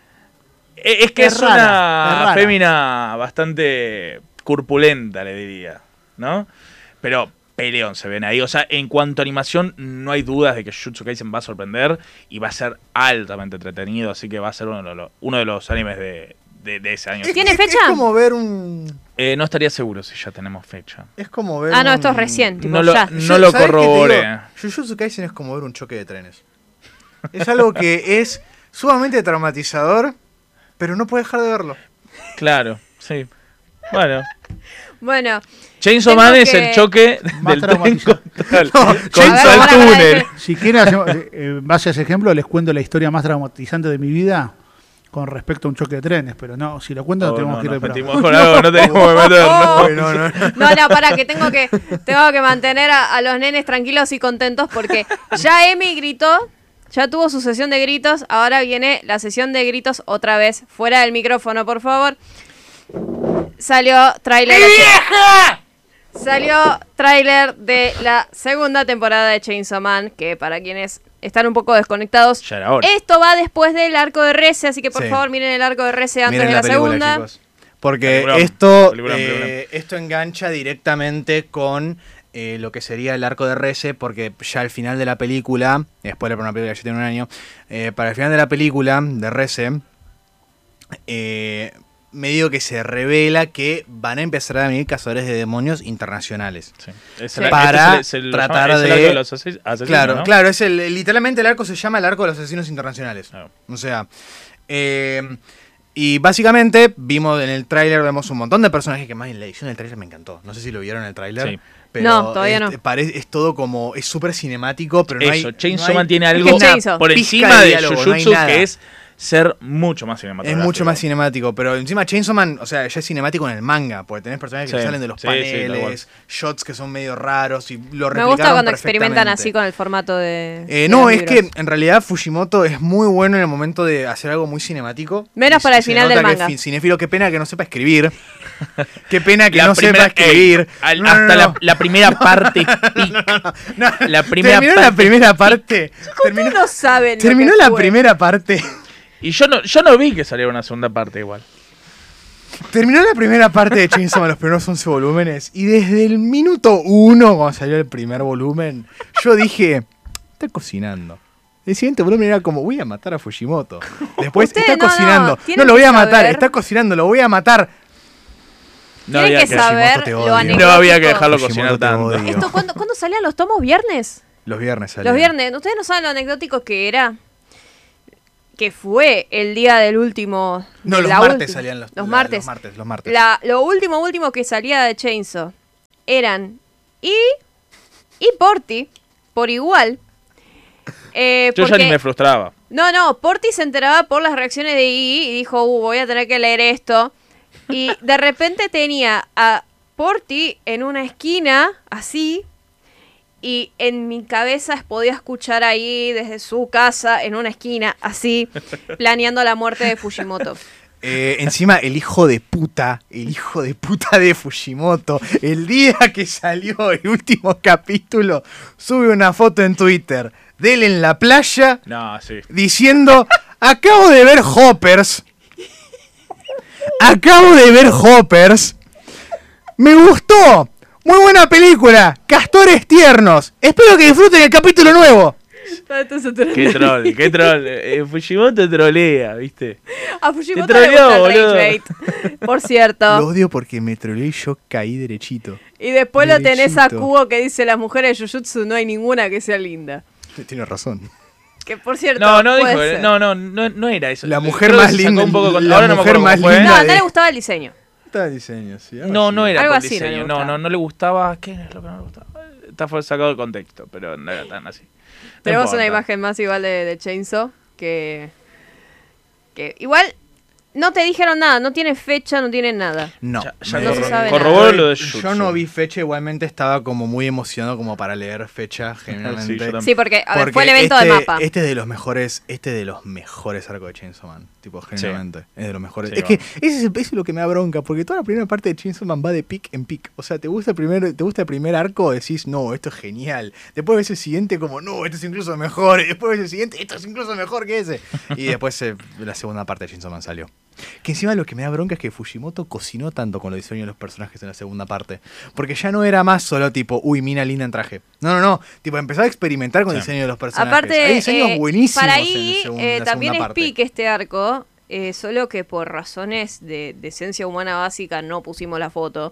Speaker 7: Es que
Speaker 4: es
Speaker 7: es
Speaker 4: rara, es
Speaker 7: una
Speaker 4: rara.
Speaker 7: fémina bastante corpulenta, le diría, ¿no? Pero peleón se ven ahí. O sea, en cuanto a animación, no hay dudas de que Jujutsu Kaisen va a sorprender y va a ser altamente entretenido, así que va a ser uno de los animes de ese año.
Speaker 6: ¿Tiene fecha?
Speaker 8: Es como ver un.
Speaker 7: No estaría seguro si ya tenemos fecha.
Speaker 8: Es como ver.
Speaker 6: Ah, no,
Speaker 8: un-
Speaker 6: esto es recién. Tipo,
Speaker 7: No lo-
Speaker 6: ya.
Speaker 7: no lo
Speaker 8: ¿sabés qué te digo?
Speaker 7: corroboré.
Speaker 8: Jujutsu Kaisen es como ver un choque de trenes. Es algo que es sumamente traumatizador, pero no puedes dejar de verlo.
Speaker 7: Claro, sí.
Speaker 6: Bueno.
Speaker 7: Chainsaw
Speaker 6: tengo
Speaker 7: Man es
Speaker 6: que-
Speaker 7: el choque
Speaker 4: Más
Speaker 7: del tren
Speaker 4: traumatizante.
Speaker 7: contra el,
Speaker 4: No,
Speaker 7: contra
Speaker 6: a ver,
Speaker 7: el
Speaker 6: pará,
Speaker 7: túnel.
Speaker 4: Si quieren, en base a ese ejemplo, les cuento la historia más traumatizante de mi vida con respecto a un choque de trenes. Pero no, si lo cuento, tenemos que ir
Speaker 7: nos
Speaker 4: de
Speaker 7: metimos con algo, no tenemos que meternos.
Speaker 6: No, para que tengo que mantener a los nenes tranquilos y contentos porque ya Emi gritó, ya tuvo su sesión de gritos, ahora viene la sesión de gritos otra vez, fuera del micrófono, por favor. Salió tráiler. Salió tráiler de la segunda temporada de Chainsaw Man, que para quienes están un poco desconectados,
Speaker 7: Ya era hora.
Speaker 6: esto va después del arco de Rece, así que por
Speaker 8: Sí.
Speaker 6: favor miren el arco de Rece antes
Speaker 8: Miren
Speaker 6: de la
Speaker 8: película,
Speaker 6: segunda.
Speaker 8: chicos. Porque
Speaker 7: Peliculón,
Speaker 8: esto,
Speaker 7: peliculón.
Speaker 8: esto engancha directamente con lo que sería el arco de Rece, porque ya al final de la película, spoiler para una película que ya tiene un año, para el final de la película de Rece, medio que se revela que van a empezar a venir cazadores de demonios internacionales.
Speaker 7: Sí.
Speaker 8: Para
Speaker 7: lo
Speaker 8: tratar
Speaker 7: llama- es el
Speaker 8: de-
Speaker 7: arco los asesinos,
Speaker 8: Claro,
Speaker 7: ¿no?
Speaker 8: claro, es literalmente el arco se llama el arco de los asesinos internacionales.
Speaker 7: Claro.
Speaker 8: O sea, y básicamente vimos en el tráiler, vemos un montón de personajes que más en la edición del tráiler me encantó. No sé si lo vieron en el tráiler.
Speaker 7: Sí.
Speaker 8: Pero
Speaker 6: No, todavía no.
Speaker 8: Es todo como, es súper cinemático, pero no hay...
Speaker 7: Eso, Chainsaw
Speaker 8: no hay-
Speaker 7: Man tiene
Speaker 6: Es
Speaker 7: algo
Speaker 6: que Chainsaw.
Speaker 7: por
Speaker 8: pizca
Speaker 7: encima
Speaker 8: de
Speaker 7: de
Speaker 8: diálogo, no hay
Speaker 7: Jujutsu
Speaker 8: nada.
Speaker 7: que es ser mucho más
Speaker 8: Es
Speaker 7: cinematográfico.
Speaker 8: mucho más cinemático, pero encima Chainsaw Man, o sea, ya es cinemático en el manga, porque tenés personajes que
Speaker 7: Sí,
Speaker 8: salen de los
Speaker 7: sí, sí, tal
Speaker 8: paneles, shots que son medio raros y lo
Speaker 6: Me
Speaker 8: replicaron
Speaker 6: gusta cuando experimentan
Speaker 8: perfectamente.
Speaker 6: así con el formato de
Speaker 8: No,
Speaker 6: los
Speaker 8: es
Speaker 6: libros.
Speaker 8: que en realidad Fujimoto es muy bueno en el momento de hacer algo muy cinemático.
Speaker 6: Menos
Speaker 8: Y
Speaker 6: para el
Speaker 8: se
Speaker 6: final
Speaker 8: nota
Speaker 6: del
Speaker 8: que es
Speaker 6: manga.
Speaker 8: cinéfilo, qué pena que no sepa escribir. Qué pena que
Speaker 7: La
Speaker 8: no
Speaker 7: primera-
Speaker 8: sepa escribir.
Speaker 7: ey,
Speaker 8: No,
Speaker 7: hasta
Speaker 8: no, no.
Speaker 7: la primera parte es peak.
Speaker 8: No,
Speaker 7: La primera
Speaker 8: terminó la
Speaker 7: parte-
Speaker 8: primera parte.
Speaker 6: Ustedes no saben lo
Speaker 8: Terminó
Speaker 6: que
Speaker 8: la
Speaker 6: fue.
Speaker 8: primera parte.
Speaker 7: Y yo no vi que saliera una segunda parte igual.
Speaker 8: Terminó la primera parte de Chainsaw Man, los primeros 11 volúmenes. Y desde el minuto 1, cuando salió el primer volumen, yo dije: está cocinando. El siguiente volumen era como: voy a matar a Fujimoto. Después,
Speaker 6: Ustedes
Speaker 8: está
Speaker 6: no,
Speaker 8: cocinando.
Speaker 6: no,
Speaker 8: No,
Speaker 6: tienen
Speaker 8: lo voy
Speaker 6: que
Speaker 8: a matar,
Speaker 6: saber-
Speaker 8: está cocinando, lo voy a matar.
Speaker 7: No
Speaker 6: Tienen
Speaker 7: había
Speaker 6: que
Speaker 7: que,
Speaker 6: saber
Speaker 8: te
Speaker 6: lo
Speaker 8: odio.
Speaker 6: anecdótico.
Speaker 7: no había que dejarlo
Speaker 8: Fujimoto,
Speaker 7: cocinar
Speaker 8: te
Speaker 7: tanto.
Speaker 8: odio.
Speaker 6: ¿Esto cuándo salían los tomos? ¿Viernes?
Speaker 8: Los viernes salió.
Speaker 6: Los viernes. ¿Ustedes no saben lo anecdótico que era? Que fue el día del último...
Speaker 8: No,
Speaker 6: de
Speaker 8: los
Speaker 6: la
Speaker 8: martes
Speaker 6: última-
Speaker 8: salían los
Speaker 6: martes.
Speaker 8: Los martes.
Speaker 6: Lo último que salía de Chainsaw eran y Porti, por igual.
Speaker 7: Yo ya
Speaker 6: porque-
Speaker 7: ni me frustraba.
Speaker 6: No, Porti se enteraba por las reacciones de Iggy y dijo, voy a tener que leer esto. Y de repente tenía a Porti en una esquina, así, y en mi cabeza podía escuchar ahí desde su casa, en una esquina, así, planeando la muerte de Fujimoto.
Speaker 8: Encima, el hijo de puta de Fujimoto, el día que salió el último capítulo, sube una foto en Twitter de él en la playa
Speaker 7: No, sí.
Speaker 8: diciendo: acabo de ver Hoppers. Me gustó. Muy buena película. Castores tiernos. Espero que disfruten el capítulo nuevo.
Speaker 7: Qué troll. Fujimoto trolea, ¿viste?
Speaker 6: A Fujimoto
Speaker 7: Te
Speaker 6: le gusta
Speaker 7: troleó,
Speaker 6: el rage
Speaker 7: boludo.
Speaker 6: bait, por cierto.
Speaker 8: Lo odio porque me troleé y yo caí derechito.
Speaker 6: Y después lo tenés a
Speaker 8: Derechito.
Speaker 6: Kubo que dice, las mujeres de Jujutsu no hay ninguna que sea linda.
Speaker 8: Tiene razón.
Speaker 6: Que por cierto,
Speaker 7: No
Speaker 6: puede
Speaker 7: dijo,
Speaker 6: ser.
Speaker 7: no era eso.
Speaker 8: La mujer
Speaker 7: Creo que
Speaker 8: más
Speaker 7: se sacó
Speaker 8: linda-
Speaker 7: un poco con-
Speaker 8: la
Speaker 7: ahora no me
Speaker 8: mujer
Speaker 7: acuerdo
Speaker 8: más
Speaker 7: cómo fue.
Speaker 8: linda
Speaker 6: No,
Speaker 8: de-
Speaker 6: no le gustaba el diseño.
Speaker 8: Está el diseño, sí.
Speaker 7: No era
Speaker 6: Algo
Speaker 7: por
Speaker 6: así no le
Speaker 7: diseño.
Speaker 6: gustaba.
Speaker 7: No le gustaba. ¿Qué es lo que no le gustaba? Está sacado de contexto, pero no era tan así. No
Speaker 6: Tenemos una
Speaker 7: importa.
Speaker 6: imagen más igual de Chainsaw que igual no te dijeron nada, no tiene fecha, no tiene nada.
Speaker 8: No,
Speaker 7: Ya
Speaker 6: No se sabe
Speaker 7: corroboró
Speaker 6: nada.
Speaker 7: lo de
Speaker 8: Yo
Speaker 7: Jujutsu.
Speaker 8: no vi fecha, igualmente estaba como muy emocionado como para leer fecha generalmente.
Speaker 7: Sí, yo también.
Speaker 6: Sí, porque, a ver,
Speaker 8: Porque
Speaker 6: fue el evento de mapa.
Speaker 8: Este es de los mejores, arcos de Chainsaw Man, tipo generalmente, es de los mejores.
Speaker 7: Sí,
Speaker 8: es que eso es lo que me da bronca, porque toda la primera parte de Chainsaw Man va de pic en pic. O sea, te gusta el primer arco, decís, no, esto es genial. Después ves el siguiente como, no, esto es incluso mejor. Y después ves el siguiente, esto es incluso mejor que ese. Y después la segunda parte de Chainsaw Man salió. Que encima lo que me da bronca es que Fujimoto cocinó tanto con los diseños de los personajes en la segunda parte. Porque ya no era más solo tipo, uy, mina linda en traje. No. Tipo, empezaba a experimentar con el diseño de los personajes.
Speaker 6: Aparte,
Speaker 8: hay diseños buenísimos
Speaker 6: para
Speaker 8: en
Speaker 6: ahí
Speaker 8: la
Speaker 6: también
Speaker 8: segunda
Speaker 6: es
Speaker 8: parte.
Speaker 6: pique este arco, solo que por razones de esencia humana básica no pusimos la foto.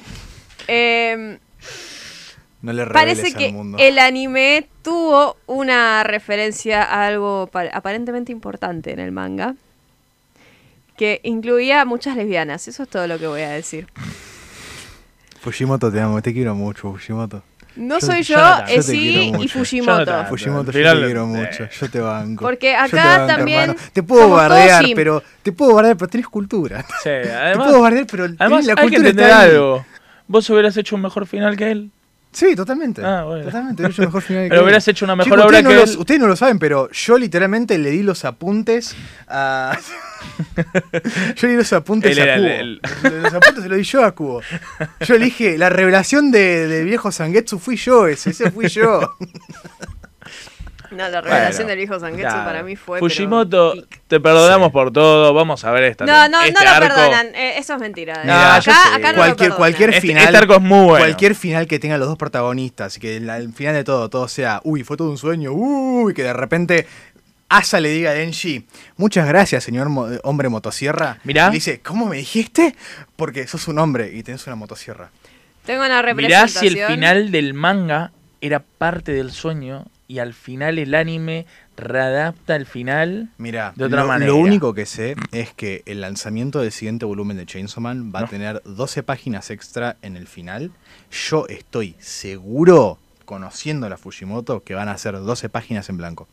Speaker 8: No le reveles
Speaker 6: Parece
Speaker 8: al
Speaker 6: que
Speaker 8: mundo.
Speaker 6: el anime tuvo una referencia a algo aparentemente importante en el manga. que incluía muchas lesbianas. Eso es todo lo que voy a decir.
Speaker 8: Fujimoto, te amo, te quiero mucho, Fujimoto.
Speaker 6: No soy yo,
Speaker 8: te
Speaker 6: sí
Speaker 8: quiero
Speaker 6: y
Speaker 8: mucho.
Speaker 6: Fujimoto.
Speaker 8: Fujimoto, yo
Speaker 7: Final-
Speaker 8: te quiero mucho, yo te banco.
Speaker 6: Porque
Speaker 8: Yo te
Speaker 6: acá
Speaker 8: banco,
Speaker 6: también
Speaker 8: hermano. Te puedo
Speaker 6: somos todos
Speaker 8: bardear,
Speaker 6: simp.
Speaker 8: pero tenés cultura.
Speaker 7: Sí,
Speaker 8: Te
Speaker 7: además,
Speaker 8: puedo bardear, pero
Speaker 7: además
Speaker 8: la
Speaker 7: hay que
Speaker 8: cultura
Speaker 7: entender
Speaker 8: está ahí.
Speaker 7: algo. Vos hubieras hecho un mejor final que él.
Speaker 8: Sí, totalmente.
Speaker 7: Ah, bueno.
Speaker 8: Totalmente, hubiera hecho mejor final que
Speaker 7: Pero
Speaker 8: él.
Speaker 7: hubieras hecho una mejor
Speaker 8: Chicos,
Speaker 7: obra
Speaker 8: ustedes
Speaker 7: que
Speaker 8: no
Speaker 7: él.
Speaker 8: Ustedes no lo saben, pero yo literalmente le di los apuntes a... yo le di los apuntes
Speaker 7: Él
Speaker 8: a
Speaker 7: era
Speaker 8: Kubo. Los apuntes se los di yo a Kubo. Yo le dije, la revelación de viejo Zangetsu fui yo, ese fui yo.
Speaker 6: No, la revelación
Speaker 7: Bueno,
Speaker 6: del viejo Zangetsu
Speaker 7: claro.
Speaker 6: para mí fue.
Speaker 7: Fujimoto,
Speaker 6: pero pic.
Speaker 7: te perdonamos por todo. Vamos a ver esta.
Speaker 6: No
Speaker 7: este
Speaker 6: lo
Speaker 7: arco.
Speaker 6: perdonan. Eso es mentira.
Speaker 7: Mirá, yo sé.
Speaker 6: acá no lo perdonan.
Speaker 8: Cualquier
Speaker 7: Este
Speaker 8: final,
Speaker 7: arco es muy bueno.
Speaker 8: cualquier final que tengan los dos protagonistas y que al final de todo sea, uy, fue todo un sueño, uy, que de repente Asa le diga a Denji, muchas gracias, señor hombre motosierra.
Speaker 7: Mirá.
Speaker 8: Y le dice, ¿cómo me dijiste? Porque sos un hombre y tenés una motosierra.
Speaker 6: Tengo una
Speaker 7: Mirá
Speaker 6: representación.
Speaker 7: si el final del manga era parte del sueño y al final el anime readapta el final.
Speaker 8: Mira,
Speaker 7: de otra manera.
Speaker 8: lo único que sé es que el lanzamiento del siguiente volumen de Chainsaw Man va a tener 12 páginas extra en el final. Yo estoy seguro, conociendo a la Fujimoto, que van a ser 12 páginas en blanco.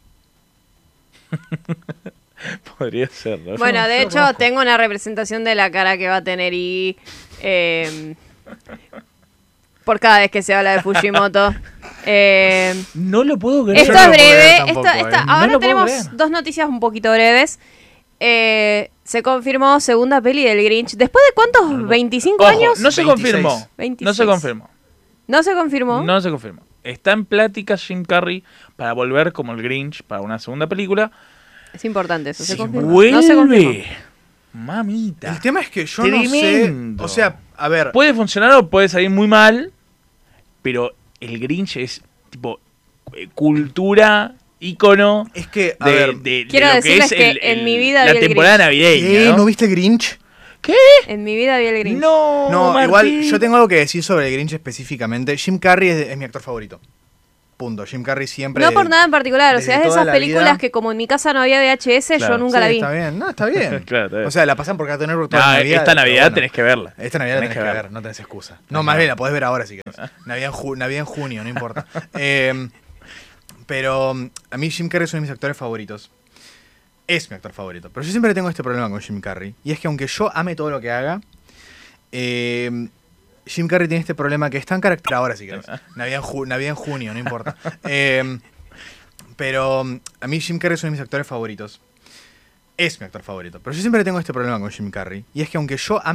Speaker 7: Podría ser, ¿no?
Speaker 6: Bueno, de
Speaker 8: yo
Speaker 6: hecho,
Speaker 8: conozco.
Speaker 6: tengo una representación de la cara que va a tener y por cada vez que se habla de Fujimoto.
Speaker 7: No lo puedo creer.
Speaker 6: Esto
Speaker 8: no
Speaker 6: es
Speaker 8: lo puedo
Speaker 6: breve.
Speaker 8: creer tampoco,
Speaker 6: Ahora
Speaker 7: No lo puedo
Speaker 6: tenemos
Speaker 7: creer.
Speaker 6: dos noticias un poquito breves. Se confirmó segunda peli del Grinch. ¿Después de cuántos? ¿25
Speaker 7: Ojo,
Speaker 6: años?
Speaker 7: no se
Speaker 8: 26.
Speaker 7: confirmó.
Speaker 6: 26.
Speaker 7: No se confirmó.
Speaker 6: ¿No se confirmó?
Speaker 7: No se confirmó. Está en plática Jim Carrey para volver como el Grinch para una segunda película.
Speaker 6: Es importante eso. ¿Se
Speaker 8: Sí,
Speaker 6: confirmó?
Speaker 7: ¡Vuelve!
Speaker 6: No se confirmó.
Speaker 7: Mamita.
Speaker 8: El tema es que yo
Speaker 7: Tremendo.
Speaker 8: no sé. O sea, a ver.
Speaker 7: Puede funcionar o puede salir muy mal, pero el Grinch es tipo cultura, ícono
Speaker 8: Es que, a
Speaker 7: de,
Speaker 8: ver.
Speaker 7: de
Speaker 6: Quiero
Speaker 7: lo
Speaker 6: decirles
Speaker 7: que
Speaker 6: que
Speaker 7: es
Speaker 6: en mi vida
Speaker 7: la
Speaker 6: vi el
Speaker 7: temporada
Speaker 6: Grinch.
Speaker 7: navideña.
Speaker 8: ¿Qué?
Speaker 7: ¿No?
Speaker 8: ¿No viste el Grinch?
Speaker 6: En mi vida vi el Grinch.
Speaker 7: No,
Speaker 8: No,
Speaker 7: Martín.
Speaker 8: igual yo tengo algo que decir sobre el Grinch específicamente. Jim Carrey es mi actor favorito. Punto. Jim Carrey siempre.
Speaker 6: No por nada en particular, o
Speaker 8: desde
Speaker 6: sea, es de
Speaker 8: toda
Speaker 6: esas
Speaker 8: la
Speaker 6: películas
Speaker 8: vida.
Speaker 6: que como en mi casa no había VHS, yo
Speaker 7: Claro.
Speaker 6: nunca
Speaker 8: Sí,
Speaker 6: la vi.
Speaker 8: está bien, no, está bien.
Speaker 7: Claro, está bien.
Speaker 8: O sea, la pasan por Cartoon Network toda
Speaker 7: No,
Speaker 8: la Navidad.
Speaker 7: esta Navidad
Speaker 8: pero bueno.
Speaker 7: tenés que verla.
Speaker 8: Esta Navidad tenés que
Speaker 7: verla.
Speaker 8: ver, no tenés excusa. No, más bien la podés ver ahora si querés. Navidad en junio, no importa. Pero a mí Jim Carrey es uno de mis actores favoritos. Es mi actor favorito. Pero yo siempre tengo este problema con Jim Carrey. Y es que aunque yo ame todo lo que haga, Jim Carrey tiene este problema que está en carácter ahora si querés. Navidad en junio, no importa. Pero a mí Jim Carrey es uno de mis actores favoritos. Es mi actor favorito. Pero yo siempre tengo este problema con Jim Carrey. Y es que aunque yo ame